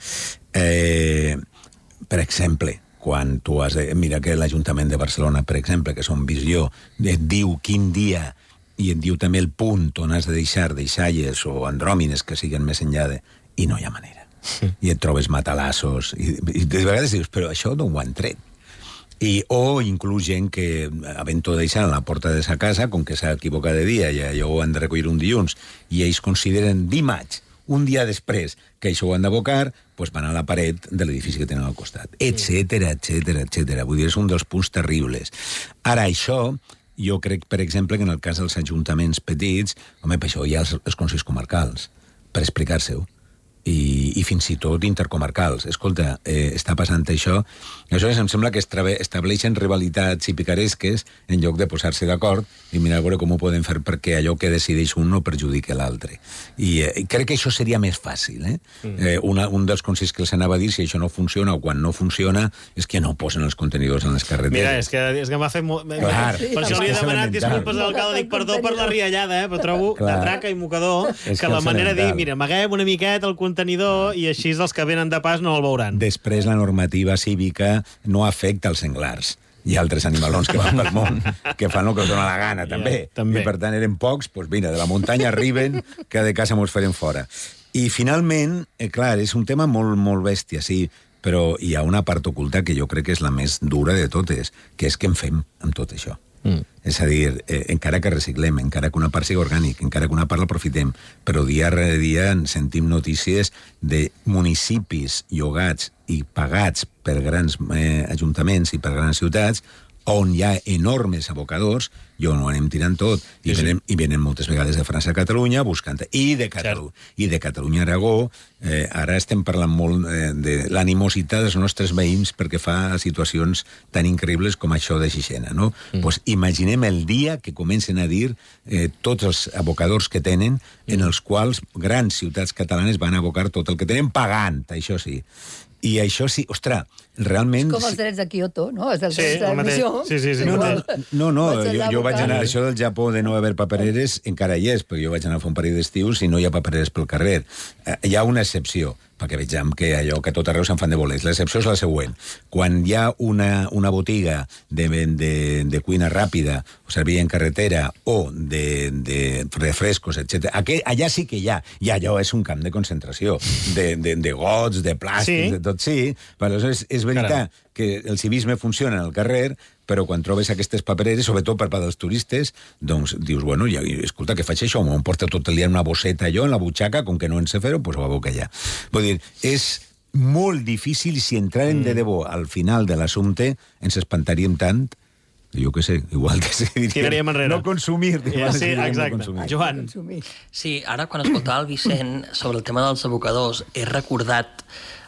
Eh, per exemple, quan tu has de... Mira que l'Ajuntament de Barcelona, per exemple, que són visió, et diu quin dia i et diu també el punt on has de deixar deixalles o andròmines que siguen més enllà de... I no hi ha manera. Sí. I et trobes matalassos i, i de vegades dius, però això d'on ho han tret? I, o inclús gent que, havent-ho deixat a la porta de sa casa, com que s'ha equivocat de dia i allò ho han de recollir un dilluns, i ells consideren dimarts, un dia després, que això ho han d'abocar, doncs van a la paret de l'edifici que tenen al costat, etcètera, etcètera, etcètera. Vull dir, és un dels punts terribles. Ara, això, jo crec, per exemple, que en el cas dels ajuntaments petits, home, per això hi ha els, els consells comarcals, per explicar-se-ho. I, i fins i tot intercomarcals. Escolta, eh, està passant això. Aleshores em sembla que estableixen rivalitats i picaresques en lloc de posar-se d'acord i mirar a veure com ho poden fer perquè allò que decideix un no perjudiqui l'altre. I eh, crec que això seria més fàcil. Eh? Mm. Eh, una, un dels consells que els anava a dir, si això no funciona o quan no funciona, és que no posen els contenidors en les carreteres. Mira, és que, és que m'ha fet molt... Clar, sí, per això li he demanat disculpes a l'alcalde, dic perdó per la riallada, eh? Però trobo de traca i mocador que, que la manera de dir, mira, amaguem una miqueta el contenidor i així els que venen de pas no el veuran. Després la normativa cívica no afecta els senglars. Hi ha altres animalons que van pel món, que fan el que els dona la gana, també. Yeah, també. I per tant eren pocs, doncs mira, de la muntanya arriben, que de casa mos farem fora. I finalment, eh, clar, és un tema molt, molt bèstia, sí, però hi ha una part oculta que jo crec que és la més dura de totes, que és què en fem amb tot això. Mm. És a dir, eh, encara que reciclem, encara que una part sigui orgànic, encara que una part l'aprofitem, però dia rere dia en sentim notícies de municipis llogats i pagats per grans eh, ajuntaments i per grans ciutats on hi ha enormes abocadors i on ho anem tirant tot. I, sí, sí. Venen, i venen moltes vegades de França a Catalunya buscant... I de, Catalu i de Catalunya a Aragó. Eh, ara estem parlant molt eh, de l'animositat dels nostres veïns perquè fa situacions tan increïbles com això de Xixena, no? Mm. Pues imaginem el dia que comencen a dir eh, tots els abocadors que tenen, mm. en els quals grans ciutats catalanes van abocar tot el que tenen pagant, això sí. I això sí, ostres, realment... És com els drets de Kyoto, no? Els sí, el mateix. Sí, sí, sí. No, no, no, no jo, jo vaig anar... Això del Japó de no haver papereres encara hi és, perquè jo vaig anar a fer un parell d'estius i no hi ha papereres pel carrer. Eh, hi ha una excepció, perquè vegem que allò que tot arreu se'n fan de bolets. L'excepció és la següent. Quan hi ha una, una botiga de, de, de cuina ràpida, o servir en carretera, o de, de refrescos, etcètera, allà sí que hi ha. I allò és un camp de concentració, de, de, de gots, de plàstics, sí. de tot, sí. Però és, és veritat Caram. que el civisme funciona al carrer, però quan trobes aquestes papereres, sobretot per part dels turistes, doncs dius, bueno, ja, escolta, què faig això? M'ho porta tot el dia en una bosseta jo, en la butxaca, com que no en sé fer-ho, doncs ho aboca allà. Vull dir, és molt difícil, si entrarem mm. de debò al final de l'assumpte, ens espantaríem tant, jo què sé, igual que se diria, no consumir. Ja, sí, exacte. No consumir. Joan. Sí, ara quan escoltava el Vicent sobre el tema dels abocadors, he recordat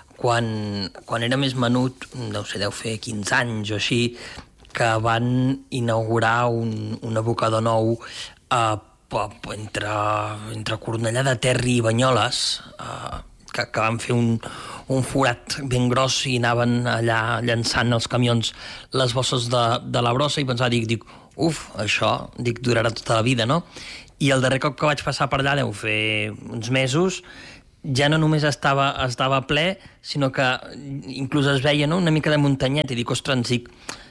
quan, quan era més menut, no sé, deu fer quinze anys o així, que van inaugurar un, un abocador nou a entre, entre Cornellà de Terri i Banyoles, eh, que, que van fer un, un forat ben gros i anaven allà llançant els camions les bosses de, de la brossa, i pensava, dic, dic, uf, això, dic, durarà tota la vida, no? I el darrer cop que vaig passar per allà, deu fer uns mesos, ja no només estava, estava ple, sinó que inclús es veia, no?, una mica de muntanyet, i dic, ostres, dic,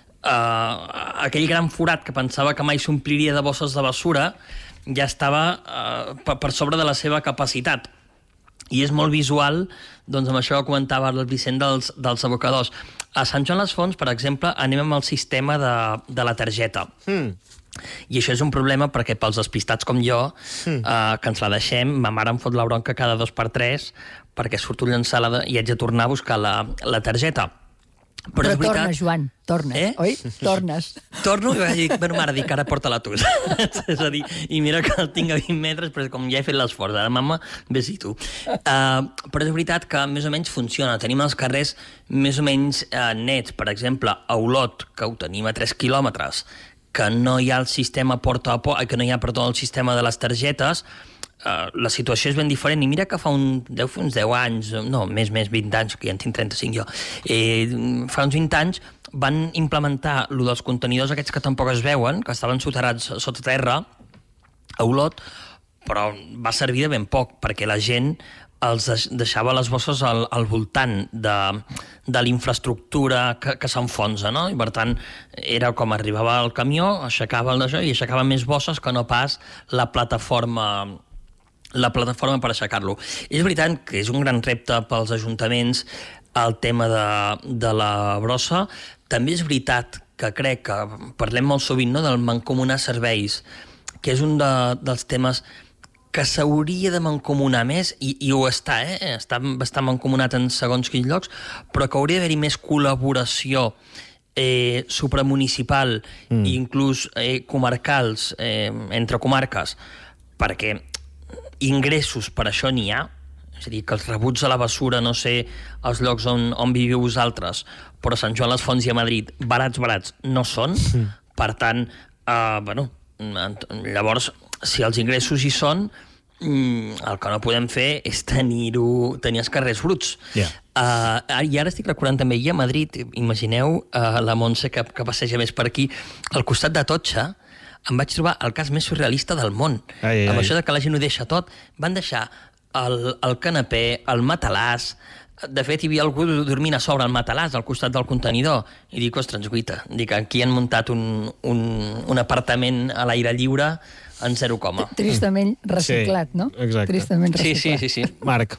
uh, aquell gran forat que pensava que mai s'ompliria de bosses de bessura ja estava uh, per, per sobre de la seva capacitat. I és molt visual, doncs, amb això que comentava el Vicent dels, dels abocadors. A Sant Joan les Fonts, per exemple, anem amb el sistema de, de la targeta. Mm. I això és un problema perquè pels despistats com jo, mm. eh, que ens la deixem, ma mare em fot la bronca cada dos per tres perquè surto l'ensalada i haig de tornar a buscar la, la targeta. Però, Però és veritat... tornes, Joan, tornes, eh? oi? Tornes. Torno i vaig dir, bueno, mare, dic, ara porta-la tu. És a dir, i mira que el tinc a vint metres, però com ja he fet l'esforç, ara, mama, vés-hi tu. Uh, però és veritat que més o menys funciona. Tenim els carrers més o menys uh, nets. Per exemple, a Olot, que ho tenim a tres quilòmetres, que no hi ha el sistema porta a porta, que no hi ha, perdó, el sistema de les targetes, Uh, la situació és ben diferent, i mira que fa un, deu fer uns deu anys, no, més, més, vint anys, que ja en tinc trenta-cinc jo, eh, fa uns vint anys van implementar lo dels contenidors aquests que tampoc es veuen, que estaven soterrats sota terra, a Olot, però va servir de ben poc, perquè la gent els deixava les bosses al, al voltant de, de l'infraestructura que, que s'enfonsa, no? I per tant, era com arribava el camió, aixecava el d'això i aixecava més bosses que no pas la plataforma la plataforma per aixecar-lo. És veritat que és un gran repte pels ajuntaments el tema de, de la brossa. També és veritat que crec que parlem molt sovint, no?, del mancomunar serveis, que és un de, dels temes que s'hauria de mancomunar més, i, i ho està, eh? Està, està mancomunat en segons quins llocs, però que hauria d'haver-hi més col·laboració eh, supramunicipal mm. i inclús eh, comarcals, eh, entre comarques, perquè ingressos per això n'hi ha, és a dir, que els rebuts a la bessura, no sé els llocs on, on viviu vosaltres, però Sant Joan les Fonts i a Madrid, barats, barats, no són. Mm. Per tant, eh, bueno, llavors, si els ingressos hi són, el que no podem fer és tenir-ho, tenir els carrers bruts. Yeah. Uh, I ara estic recordant també, i a Madrid, imagineu uh, la Montse que, que passeja més per aquí, al costat d'Atocha, em vaig trobar el cas més surrealista del món. Ai, ai, amb ai. Això de que la gent ho deixa tot. Van deixar el, el canapé, el matalàs. De fet, hi havia algú dormint a sobre el matalàs al costat del contenidor. I dic, ostres, guita, dic, aquí han muntat un, un, un apartament a l'aire lliure en zero coma. Tristament reciclat, sí, no? Exacte. Tristament reciclat. Sí, sí, sí, sí. Marc.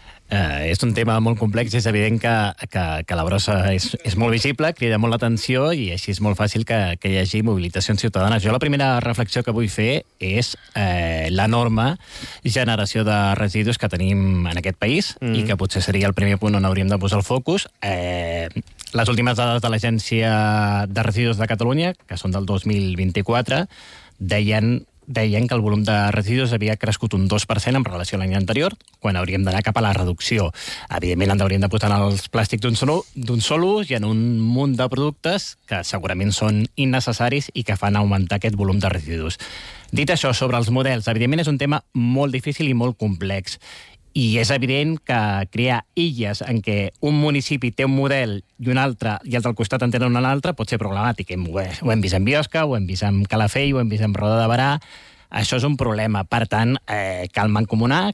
Uh, és un tema molt complex, és evident que, que, que la brossa és, és molt visible, crida molt l'atenció i així és molt fàcil que, que hi hagi mobilitzacions ciutadanes. Jo la primera reflexió que vull fer és eh, l'enorme generació de residus que tenim en aquest país mm. i que potser seria el primer punt on hauríem de posar el focus. Eh, les últimes dades de l'Agència de Residus de Catalunya, que són del dos mil vint-i-quatre, deien deien que el volum de residus havia crescut un dos per cent en relació a l'any anterior, quan hauríem d'anar cap a la reducció. Evidentment, ens hauríem de posar en els plàstics d'un sol, d'un sol ús i en un munt de productes que segurament són innecessaris i que fan augmentar aquest volum de residus. Dit això, sobre els models, evidentment és un tema molt difícil i molt complex. I és evident que crear illes en què un municipi té un model i un altre, i els del costat en tenen un altre, pot ser problemàtic. Ho hem vist en Biosca, ho hem vist en Calafell, ho hem vist en Roda de Berà. Això és un problema. Per tant, eh, cal mancomunar,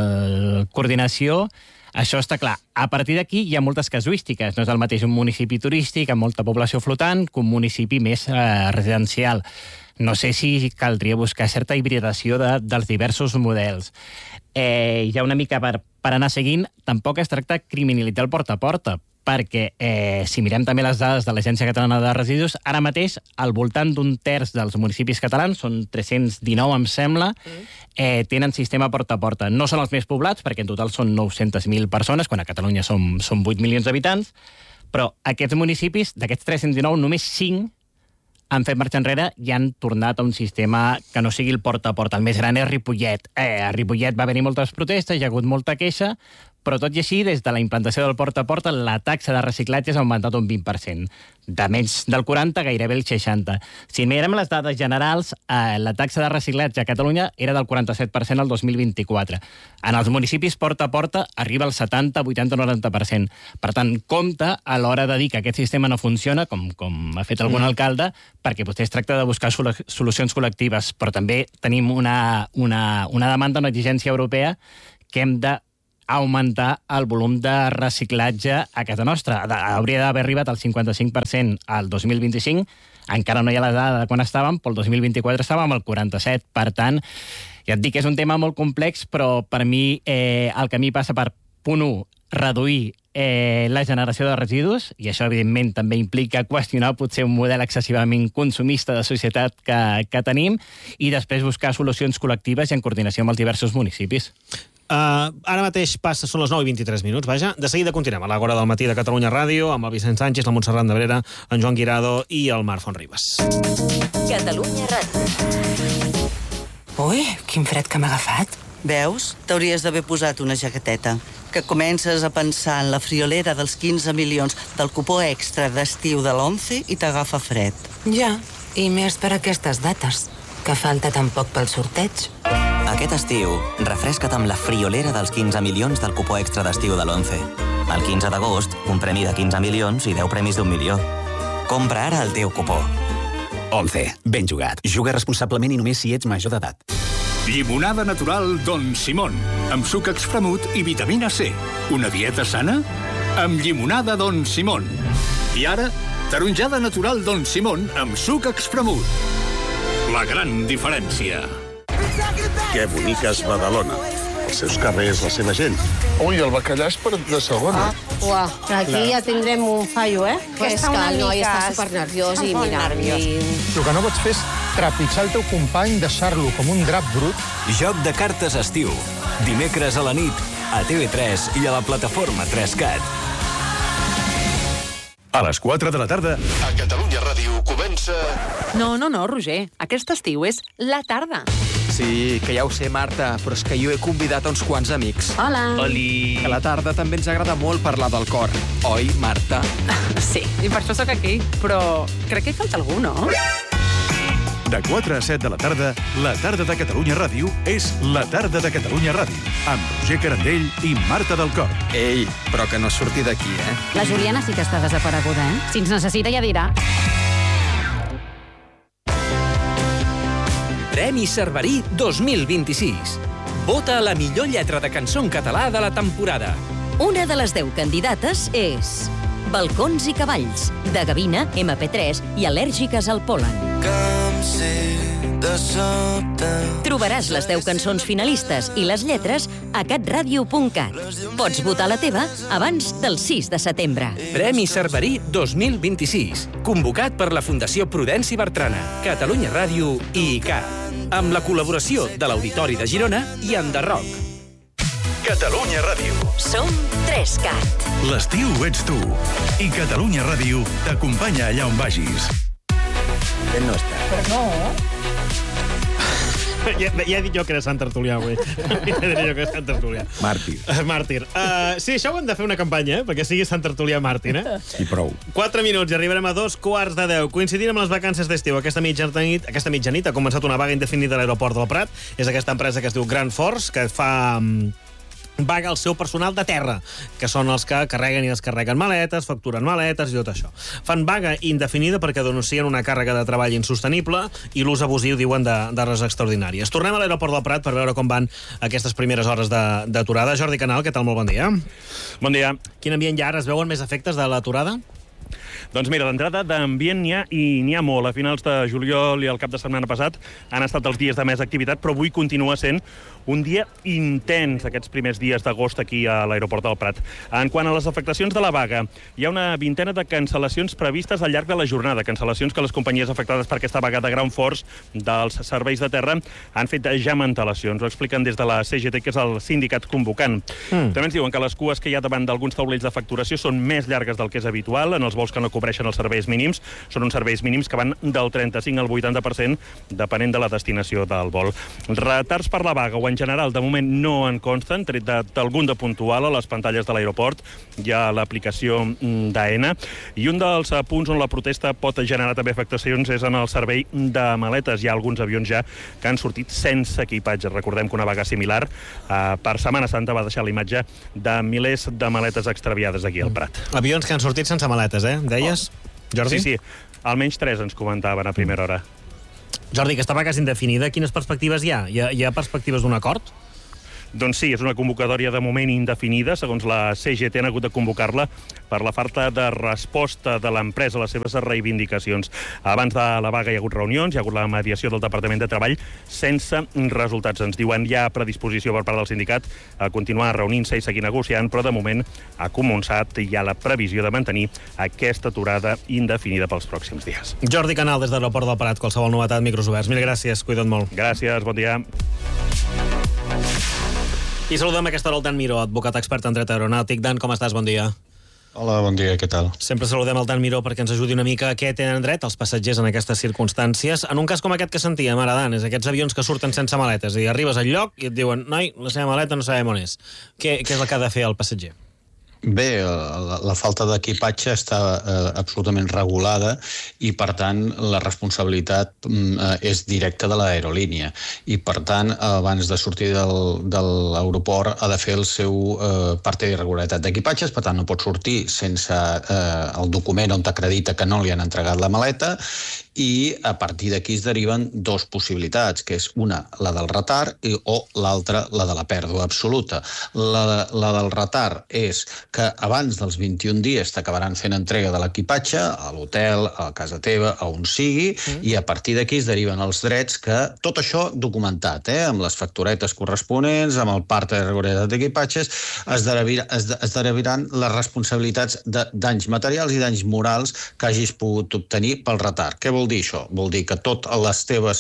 cal coordinació. Això està clar. A partir d'aquí hi ha moltes casuístiques. No és el mateix un municipi turístic amb molta població flotant que un municipi més eh, residencial. No sé si caldria buscar certa hibridació de, dels diversos models. Eh, ja una mica per, per anar seguint, tampoc es tracta de criminalitzar el porta a porta, perquè eh, si mirem també les dades de l'Agència Catalana de Residus, ara mateix al voltant d'un terç dels municipis catalans, són tres-cents dinou em sembla, eh, tenen sistema porta a porta. No són els més poblats, perquè en total són nou-centes mil persones, quan a Catalunya som, som vuit milions d'habitants, però aquests municipis, d'aquests tres-cents dinou, només cinc han fet marxa enrere i han tornat a un sistema que no sigui el porta a porta. El més gran és Ripollet. Eh, a Ripollet va haver-hi moltes protestes, hi ha hagut molta queixa, però tot i així, des de la implantació del porta a porta, la taxa de reciclatge s'ha augmentat un vint per cent. De menys del quaranta, gairebé el seixanta. Si mirem les dades generals, eh, la taxa de reciclatge a Catalunya era del quaranta-set per cent el dos mil vint-i-quatre. En els municipis porta a porta arriba al setanta, vuitanta, noranta per cent. Per tant, compte a l'hora de dir que aquest sistema no funciona, com, com ha fet algun mm. alcalde, perquè potser es tracta de buscar sol solucions col·lectives, però també tenim una, una, una demanda, una exigència europea que hem de augmentar el volum de reciclatge a casa nostra. Hauria d'haver arribat al cinquanta-cinc per cent al dos mil vint-i-cinc, encara no hi ha la dada de quan estàvem, però el dos mil vint-i-quatre estàvem al quaranta-set. Per tant, ja et dic que és un tema molt complex, però per mi eh, el camí passa per, punt u, reduir eh, la generació de residus, i això evidentment també implica qüestionar potser un model excessivament consumista de societat que, que tenim, i després buscar solucions col·lectives i en coordinació amb els diversos municipis. Uh, ara mateix passa, són les nou i vint-i-tres minuts, vaja. De seguida continuem a l'Agora del matí de Catalunya Ràdio amb el Vicent Sánchez, la Montserrat Nebrera, en Joan Guirado i el Marc Fonribas. Catalunya Ràdio. Ui, quin fred que m'ha agafat. Veus? T'hauries d'haver posat una jaqueteta. Que comences a pensar en la friolera dels quinze milions del cupó extra d'estiu de l'Once i t'agafa fred. Ja, i més per aquestes dates, que falta tan poc pel sorteig. Aquest estiu, refresca't amb la friolera dels quinze milions del cupó extra d'estiu de l'Once. El quinze d'agost, un premi de quinze milions i deu premis d'un milió. Compra ara el teu cupó. Once. Ben jugat. Juga responsablement i només si ets major d'edat. Llimonada natural Don Simón, amb suc extremut i vitamina C. Una dieta sana? Amb llimonada Don Simón. I ara, taronjada natural Don Simón amb suc extremut. La gran diferència. Que bonica és Badalona. Els seus carrers, la seva gent. Ui, el bacallà és per de segona. Ah, uah, aquí Clar. ja tindrem un fallo, eh? Que és que el noi està supernerviós i mira... I... El que no pots fer és trepitjar el teu company, deixar-lo com un drap brut. Joc de cartes estiu. Dimecres a la nit, a T V tres i a la plataforma tres cat. A les quatre de la tarda... A Catalunya Ràdio comença... No, no, no, Roger. Aquest estiu és la tarda. Sí, que ja ho sé, Marta, però és que jo he convidat a uns quants amics. Hola. Oli. A la tarda també ens agrada molt parlar del cor. Oi, Marta? Sí, i per això sóc aquí. Però crec que hi falta algú, no? De quatre a set de la tarda, la tarda de Catalunya Ràdio és la tarda de Catalunya Ràdio, amb Roger Carandell i Marta del Cor. Ei, però que no surti d'aquí, eh? La Juliana sí que està desapareguda, eh? Si ens necessita ja dirà. Premi Cerverí dos mil vint-i-sis. Vota la millor lletra de cançó en català de la temporada. Una de les deu candidates és Balcons i cavalls, de Gavina, ema pe tres i al·lèrgiques al pol·len. Trobaràs les deu cançons finalistes i les lletres a catradio punt cat. Pots votar la teva abans del sis de setembre. Premi Cerverí dos mil vint-i-sis. Convocat per la Fundació Prudenci Bertrana, Catalunya Ràdio i I C A. Amb la col·laboració de l'Auditori de Girona i Enderroc. Catalunya Ràdio. Som tres cat. L'estiu ets tu. I Catalunya Ràdio t'acompanya allà on vagis. Ben no està. Però no. Ja, ja he dit jo que era Sant Tertulià, avui. Ja he dit jo que era Sant Tertulià. Màrtir. Uh, màrtir. Uh, sí, això ho hem de fer una campanya, eh? Perquè sigui Sant Tertulià màrtir, eh? I prou. Quatre minuts i arribarem a dos quarts de deu. Coincidint amb les vacances d'estiu, aquesta mitjanit, aquesta mitjanit ha començat una vaga indefinida a l'aeroport del Prat. És aquesta empresa que es diu Grand Force, que fa... Um, vaga el seu personal de terra, que són els que carreguen i descarreguen maletes, facturen maletes i tot això. Fan vaga indefinida perquè denuncien una càrrega de treball insostenible i l'ús abusiu, diuen, d'hores extraordinàries. Tornem a l'aeroport del Prat per veure com van aquestes primeres hores d'aturada. Jordi Canal, què tal? Molt bon dia. Bon dia. Quin ambient hi ha ara? Es veuen més efectes de l'aturada? Doncs mira, d'entrada d'ambient n'hi ha i n'hi ha molt. A finals de juliol i el cap de setmana passat han estat els dies de més activitat, però avui continua sent un dia intens, aquests primers dies d'agost aquí a l'aeroport del Prat. En quant a les afectacions de la vaga, hi ha una vintena de cancel·lacions previstes al llarg de la jornada, cancel·lacions que les companyies afectades per aquesta vaga de Ground Force dels serveis de terra han fet ja amb antelacions. Ho expliquen des de la C G T, que és el sindicat convocant. Mm. També ens diuen que les cues que hi ha davant d'alguns taulells de facturació són més llargues del que és habitual. En els vols vols que no cobreixen els serveis mínims. Són uns serveis mínims que van del trenta-cinc al vuitanta per cent, depenent de la destinació del vol. Retards per la vaga o en general, de moment no en consten, tret d'algun de puntual a les pantalles de l'aeroport. Hi ha l'aplicació d'Aena. I un dels punts on la protesta pot generar també afectacions és en el servei de maletes. Hi ha alguns avions ja que han sortit sense equipatge. Recordem que una vaga similar eh, per Setmana Santa va deixar la imatge de milers de maletes extraviades aquí al Prat. Avions que han sortit sense maletes, eh? Deies, Jordi? Sí, sí. Almenys tres ens comentaven a primera hora. Jordi, aquesta vaga és indefinida. Quines perspectives hi ha? Hi ha, hi ha perspectives d'un acord? Doncs sí, és una convocatòria de moment indefinida. Segons la C G T han hagut de convocar-la per la falta de resposta de l'empresa a les seves reivindicacions. Abans de la vaga hi ha hagut reunions, hi ha hagut la mediació del Departament de Treball sense resultats. Ens diuen hi ha predisposició per part del sindicat a continuar reunint-se i seguir negociant, però de moment ha començat i hi ha la previsió de mantenir aquesta aturada indefinida pels pròxims dies. Jordi Canal, des de l'aeroport del Prat, qualsevol novetat, micros oberts. Mil gràcies, cuida't molt. Gràcies, bon dia. I saludem a aquesta hora el Dan Miró, advocat expert en dret aeronàutic. Dan, com estàs? Bon dia. Hola, bon dia, què tal? Sempre saludem el Dan Miró perquè ens ajudi una mica a què tenen dret els passatgers en aquestes circumstàncies. En un cas com aquest que sentíem ara, Dan, és aquests avions que surten sense maletes i arribes al lloc i et diuen noi, la seva maleta no sabem on és. Què, què és el que ha de fer el passatger? Bé, la, la falta d'equipatge està eh, absolutament regulada i, per tant, la responsabilitat eh, és directa de l'aerolínia. I, per tant, abans de sortir del, de l'aeroport ha de fer el seu eh, part d'irregularitat d'equipatges, per tant, no pot sortir sense eh, el document on t'acredita que no li han entregat la maleta, i a partir d'aquí es deriven dues possibilitats, que és una, la del retard, i, o l'altra, la de la pèrdua absoluta. La, la del retard és que abans dels vint-i-un dies t'acabaran fent entrega de l'equipatge a l'hotel, a casa teva, a on sigui, mm. i a partir d'aquí es deriven els drets que, tot això documentat, eh, amb les facturetes corresponents, amb el part de regularització d'equipatges, es, derivir, es, es deriviran les responsabilitats de danys materials i danys morals que hagis pogut obtenir pel retard. Què vol dir això? Vol dir que totes les teves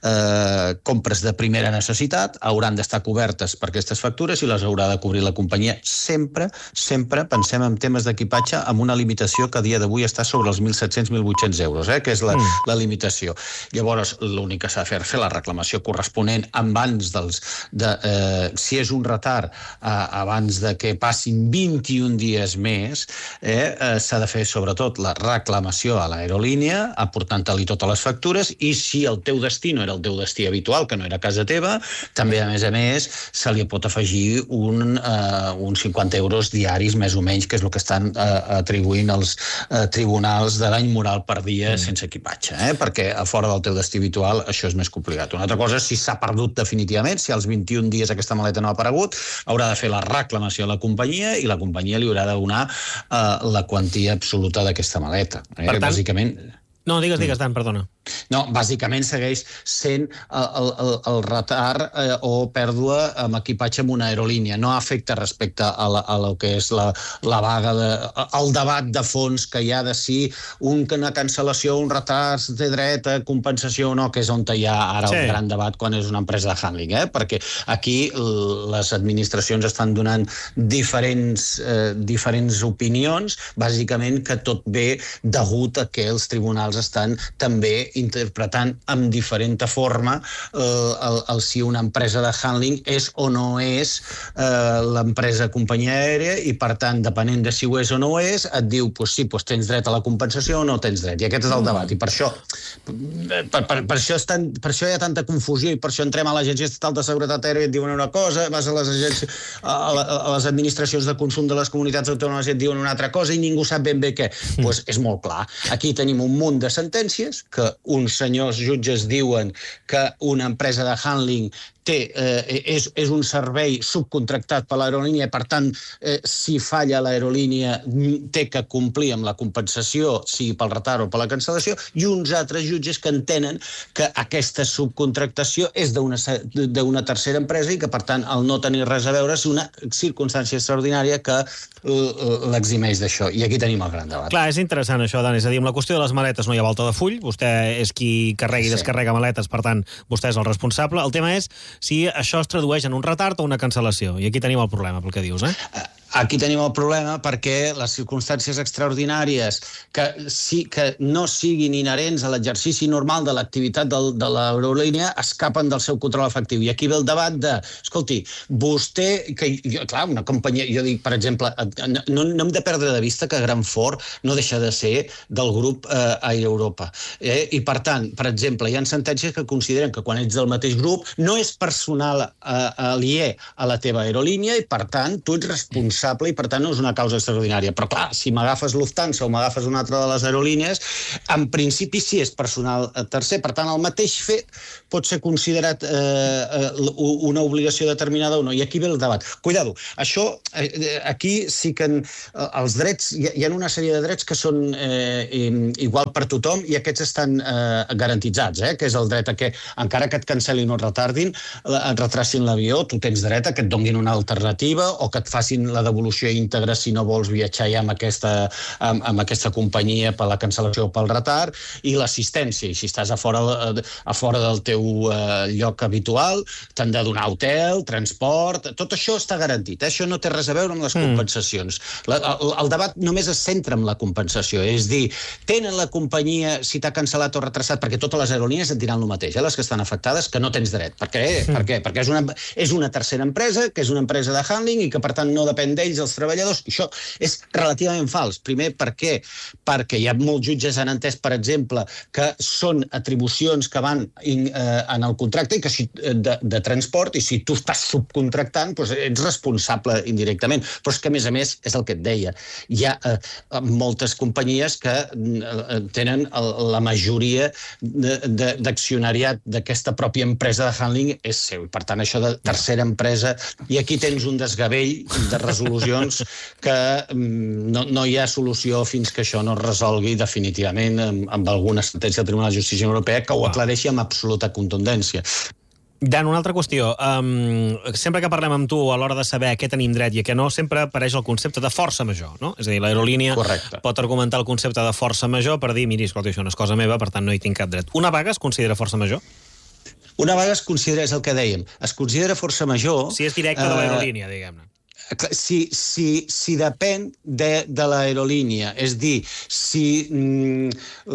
eh, compres de primera necessitat hauran d'estar cobertes per aquestes factures i les haurà de cobrir la companyia. Sempre, sempre pensem en temes d'equipatge amb una limitació que a dia d'avui està sobre els mil set-cents a mil vuit-cents euros, eh, que és la, mm. la limitació. Llavors, l'únic que s'ha de fer és fer la reclamació corresponent abans dels... De, eh, si és un retard eh, abans de que passin vint-i-un dies més, eh, eh, s'ha de fer sobretot la reclamació a l'aerolínia, aportant-te i totes les factures, i si el teu destí no era el teu destí habitual, que no era casa teva, també, a més a més, se li pot afegir un, uh, uns cinquanta euros diaris, més o menys, que és el que estan uh, atribuint els uh, tribunals de dany moral per dia mm. sense equipatge, eh? Perquè a fora del teu destí habitual això és més complicat. Una altra cosa és si s'ha perdut definitivament, si als vint-i-un dies aquesta maleta no ha aparegut, haurà de fer la reclamació a la companyia i la companyia li haurà de donar uh, la quantia absoluta d'aquesta maleta. Eh? Per tant... Bàsicament... No, digues, digues, Dan, perdona. No, bàsicament segueix sent el, el, el retard eh, o pèrdua amb equipatge amb una aerolínia. No afecta respecte a, la, a lo que és la, la vaga, de, el debat de fons que hi ha de si una cancel·lació, un retard de dret a compensació o no, que és on hi ha ara sí. el gran debat quan és una empresa de handling, eh? Perquè aquí les administracions estan donant diferents, eh, diferents opinions, bàsicament que tot ve degut a que els tribunals estan també interpretant amb diferent forma eh, el, el si una empresa de handling és o no és eh, l'empresa companyia aèria, i per tant, depenent de si ho és o no ho és, et diu, pues sí, pues tens dret a la compensació o no tens dret, i aquest és el debat, i per això per, per, per, això, estan, per això hi ha tanta confusió, i per això entrem a l'Agència Estatal de Seguretat Aèria i et diuen una cosa, vas a les agències a, a, a les administracions de consum de les comunitats autònomes i et diuen una altra cosa i ningú sap ben bé què. Doncs pues és molt clar. Aquí tenim un munt de sentències que uns senyors jutges diuen que una empresa de handling té, eh, és, és un servei subcontractat per l'aerolínia, per tant, eh, si falla l'aerolínia té que complir amb la compensació, sigui pel retard o per la cancel·lació, i uns altres jutges que entenen que aquesta subcontractació és d'una tercera empresa i que, per tant, el no tenir res a veure és una circumstància extraordinària que l'eximeix d'això. I aquí tenim el gran debat. Clar, és interessant això, Dan. És a dir, amb la qüestió de les maletes no hi ha volta de full. Vostè és qui carrega i sí. descarrega maletes, per tant, vostè és el responsable. El tema és si això es tradueix en un retard o una cancel·lació. I aquí tenim el problema, pel que dius, eh? Aquí tenim el problema perquè les circumstàncies extraordinàries que, sí, que no siguin inherents a l'exercici normal de l'activitat del, de l'aerolínia escapen del seu control efectiu. I aquí ve el debat de, escolti, vostè, que, jo, clar, una companyia, jo dic, per exemple, no, no hem de perdre de vista que Gran Fort no deixa de ser del grup eh, Air Europa. Eh? I, per tant, per exemple, hi ha sentències que consideren que quan ets del mateix grup no és personal eh, aliè a la teva aerolínia i, per tant, tu ets responsable i, per tant, no és una causa extraordinària. Però, clar, si m'agafes Lufthansa o m'agafes una altra de les aerolínies, en principi sí és personal tercer. Per tant, el mateix fet pot ser considerat eh, una obligació determinada o no. I aquí ve el debat. Cuidado, això, eh, aquí sí que en, els drets, hi, hi ha una sèrie de drets que són eh, igual per tothom i aquests estan eh, garantitzats, eh, que és el dret a que, encara que et cancel·lin o et retardin, et retracin l'avió, tu tens dret a que et donin una alternativa o que et facin la devolució íntegra si no vols viatjar ja amb aquesta, amb, amb aquesta companyia per la cancel·lació o pel retard, i l'assistència. I si estàs a fora, a fora del teu eh, lloc habitual, t'han de donar hotel, transport, tot això està garantit. Eh? Això no té res a veure amb les mm. compensacions. La, el, el debat només es centra en la compensació, és dir, tenen la companyia, si t'ha cancel·lat o retrasat, perquè totes les aerolínies et diran el mateix, eh? Les que estan afectades, que no tens dret. Per què? Mm. Per què? Perquè és una, és una tercera empresa, que és una empresa de handling i que, per tant, no depèn d'ells, els treballadors. Això és relativament fals. Primer, per què? Perquè hi ha molts jutges han entès, per exemple, que són atribucions que van in, eh, en el contracte i que si, de, de transport, i si tu estàs subcontractant, doncs ets responsable indirectament. Però és que, a més a més, és el que et deia. Hi ha eh, moltes companyies que eh, tenen el, la majoria d'accionariat d'aquesta pròpia empresa de handling és seu. Per tant, això de tercera empresa, i aquí tens un desgavell de resolucions que no, no hi ha solució fins que això no es resolgui definitivament amb, amb alguna sentència del Tribunal de Justícia Europea que ho aclareixi amb absoluta contundència. Dan, una altra qüestió. Um, sempre que parlem amb tu a l'hora de saber a què tenim dret i a què no, sempre apareix el concepte de força major, no? És a dir, l'aerolínia Correcte. Pot argumentar el concepte de força major per dir, miri, escolta, això no és cosa meva, per tant no hi tinc cap dret. Una vaga es considera força major? Una vaga es considera, és el que dèiem, es considera força major... Si és directe de l'aerolínia, eh, diguem-ne. Si, si, si depèn de, de l'aerolínia, és dir, si mm,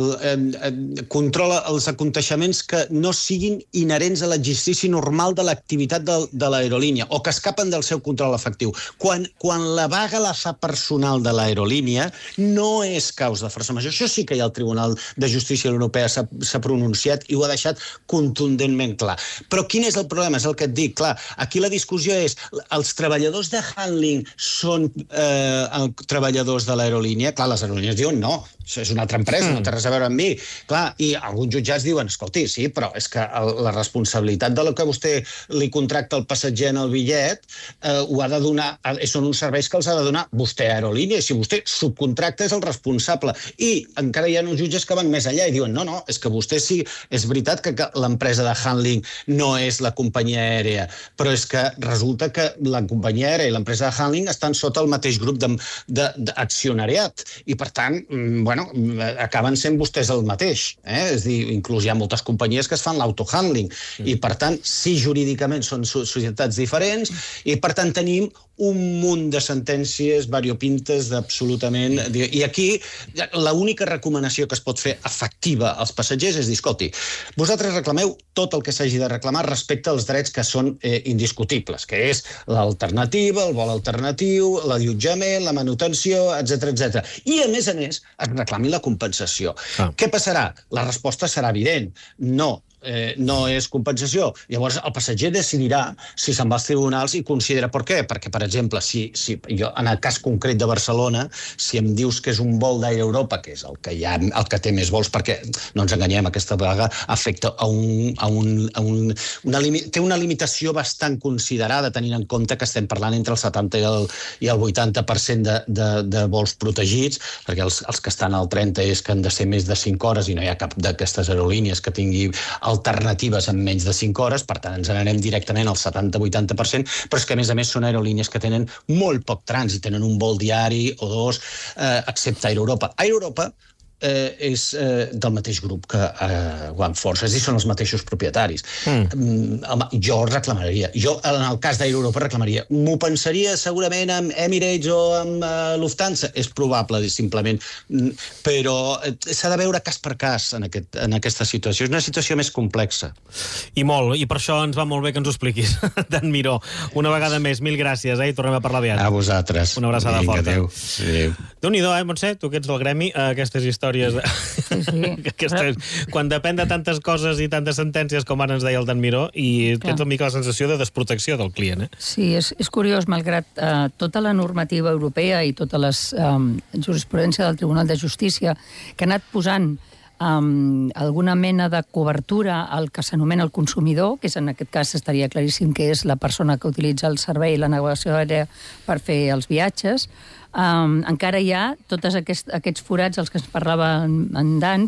eh, controla els aconteixements que no siguin inherents a l'exercici normal de l'activitat de, de l'aerolínia o que escapen del seu control efectiu. Quan, quan la vaga la fa personal de l'aerolínia, no és causa de força major. Això sí que ja el Tribunal de Justícia Europea s'ha pronunciat i ho ha deixat contundentment clar. Però quin és el problema? És el que et dic, clar, aquí la discussió és els treballadors de handling són eh, treballadors de l'aerolínia. Clar, les aerolínies diuen no, això és una altra empresa, mm. no té res a veure amb mi. Clar, i alguns jutjats diuen, escolti, sí, però és que el, la responsabilitat de lo que vostè li contracta al passatger en el bitllet eh, ho ha de donar, són uns serveis que els ha de donar vostè a aerolínia, i si vostè subcontracta és el responsable. I encara hi ha uns jutges que van més enllà i diuen, no, no, és que vostè sí, és veritat que, que l'empresa de handling no és la companyia aèrea, però és que resulta que la companyia aèria i l'empresa de handling estan sota el mateix grup d'accionariat i, per tant, bueno, acaben sent vostès el mateix. Eh? És dir, inclús hi ha moltes companyies que es fan l'autohandling i, per tant, sí, jurídicament són societats diferents i, per tant, tenim un munt de sentències variopintes d'absolutament... I aquí l'única recomanació que es pot fer efectiva als passatgers és dir, escolti, vosaltres reclameu tot el que s'hagi de reclamar respecte als drets que són eh, indiscutibles, que és l'alternativa, el vol alternatiu, l'allotjament, la manutenció, etcètera, etcètera. I, a més a més, es reclami la compensació. Ah. Què passarà? La resposta serà evident. No. Eh, no és compensació. Llavors el passatger decidirà si se'n va als tribunals i considera per què. Perquè, per exemple, si, si jo, en el cas concret de Barcelona, si em dius que és un vol d'Air Europa, que és el que, hi ha, el que té més vols, perquè no ens enganyem, aquesta vaga afecta a un... A un, a un una limi, té una limitació bastant considerada, tenint en compte que estem parlant entre el setanta i el, i el vuitanta per cent de, de, de vols protegits, perquè els, els que estan al trenta és que han de ser més de cinc hores i no hi ha cap d'aquestes aerolínies que tingui alternatives en menys de cinc hores, per tant ens n'anem directament al setanta vuitanta per cent, però és que a més a més són aerolínies que tenen molt poc trànsit, tenen un vol diari o dos, eh, excepte Air Europa. Air Europa eh, és eh, del mateix grup que eh, OneForce, és a dir, són els mateixos propietaris. Mm. Home, jo reclamaria. Jo, en el cas d'Air Europa, reclamaria. M'ho pensaria segurament amb Emirates o amb uh, Lufthansa. És probable, simplement. Però eh, s'ha de veure cas per cas en, aquest, en aquesta situació. És una situació més complexa. I molt, i per això ens va molt bé que ens ho expliquis. Dan Miró, una vegada més, mil gràcies, eh? I tornem a parlar aviat. A vosaltres. Una abraçada Vinga, forta. adéu. Adéu. Déu-n'hi-do, eh, Montse? Tu que ets del gremi, aquestes històries... De... Sí, sí. Aquestes... Quan depèn de tantes coses i tantes sentències, com ara ens deia el Dan Miró, i Clar. tens una mica la sensació de desprotecció del client, eh? Sí, és, és curiós, malgrat eh, tota la normativa europea i tota la eh, jurisprudència del Tribunal de Justícia que ha anat posant Um, alguna mena de cobertura al que s'anomena el consumidor, que és, en aquest cas estaria claríssim que és la persona que utilitza el servei i la navegació aèria per fer els viatges, um, encara hi ha tots aquests, aquests forats als que ens parlava en, en Dan,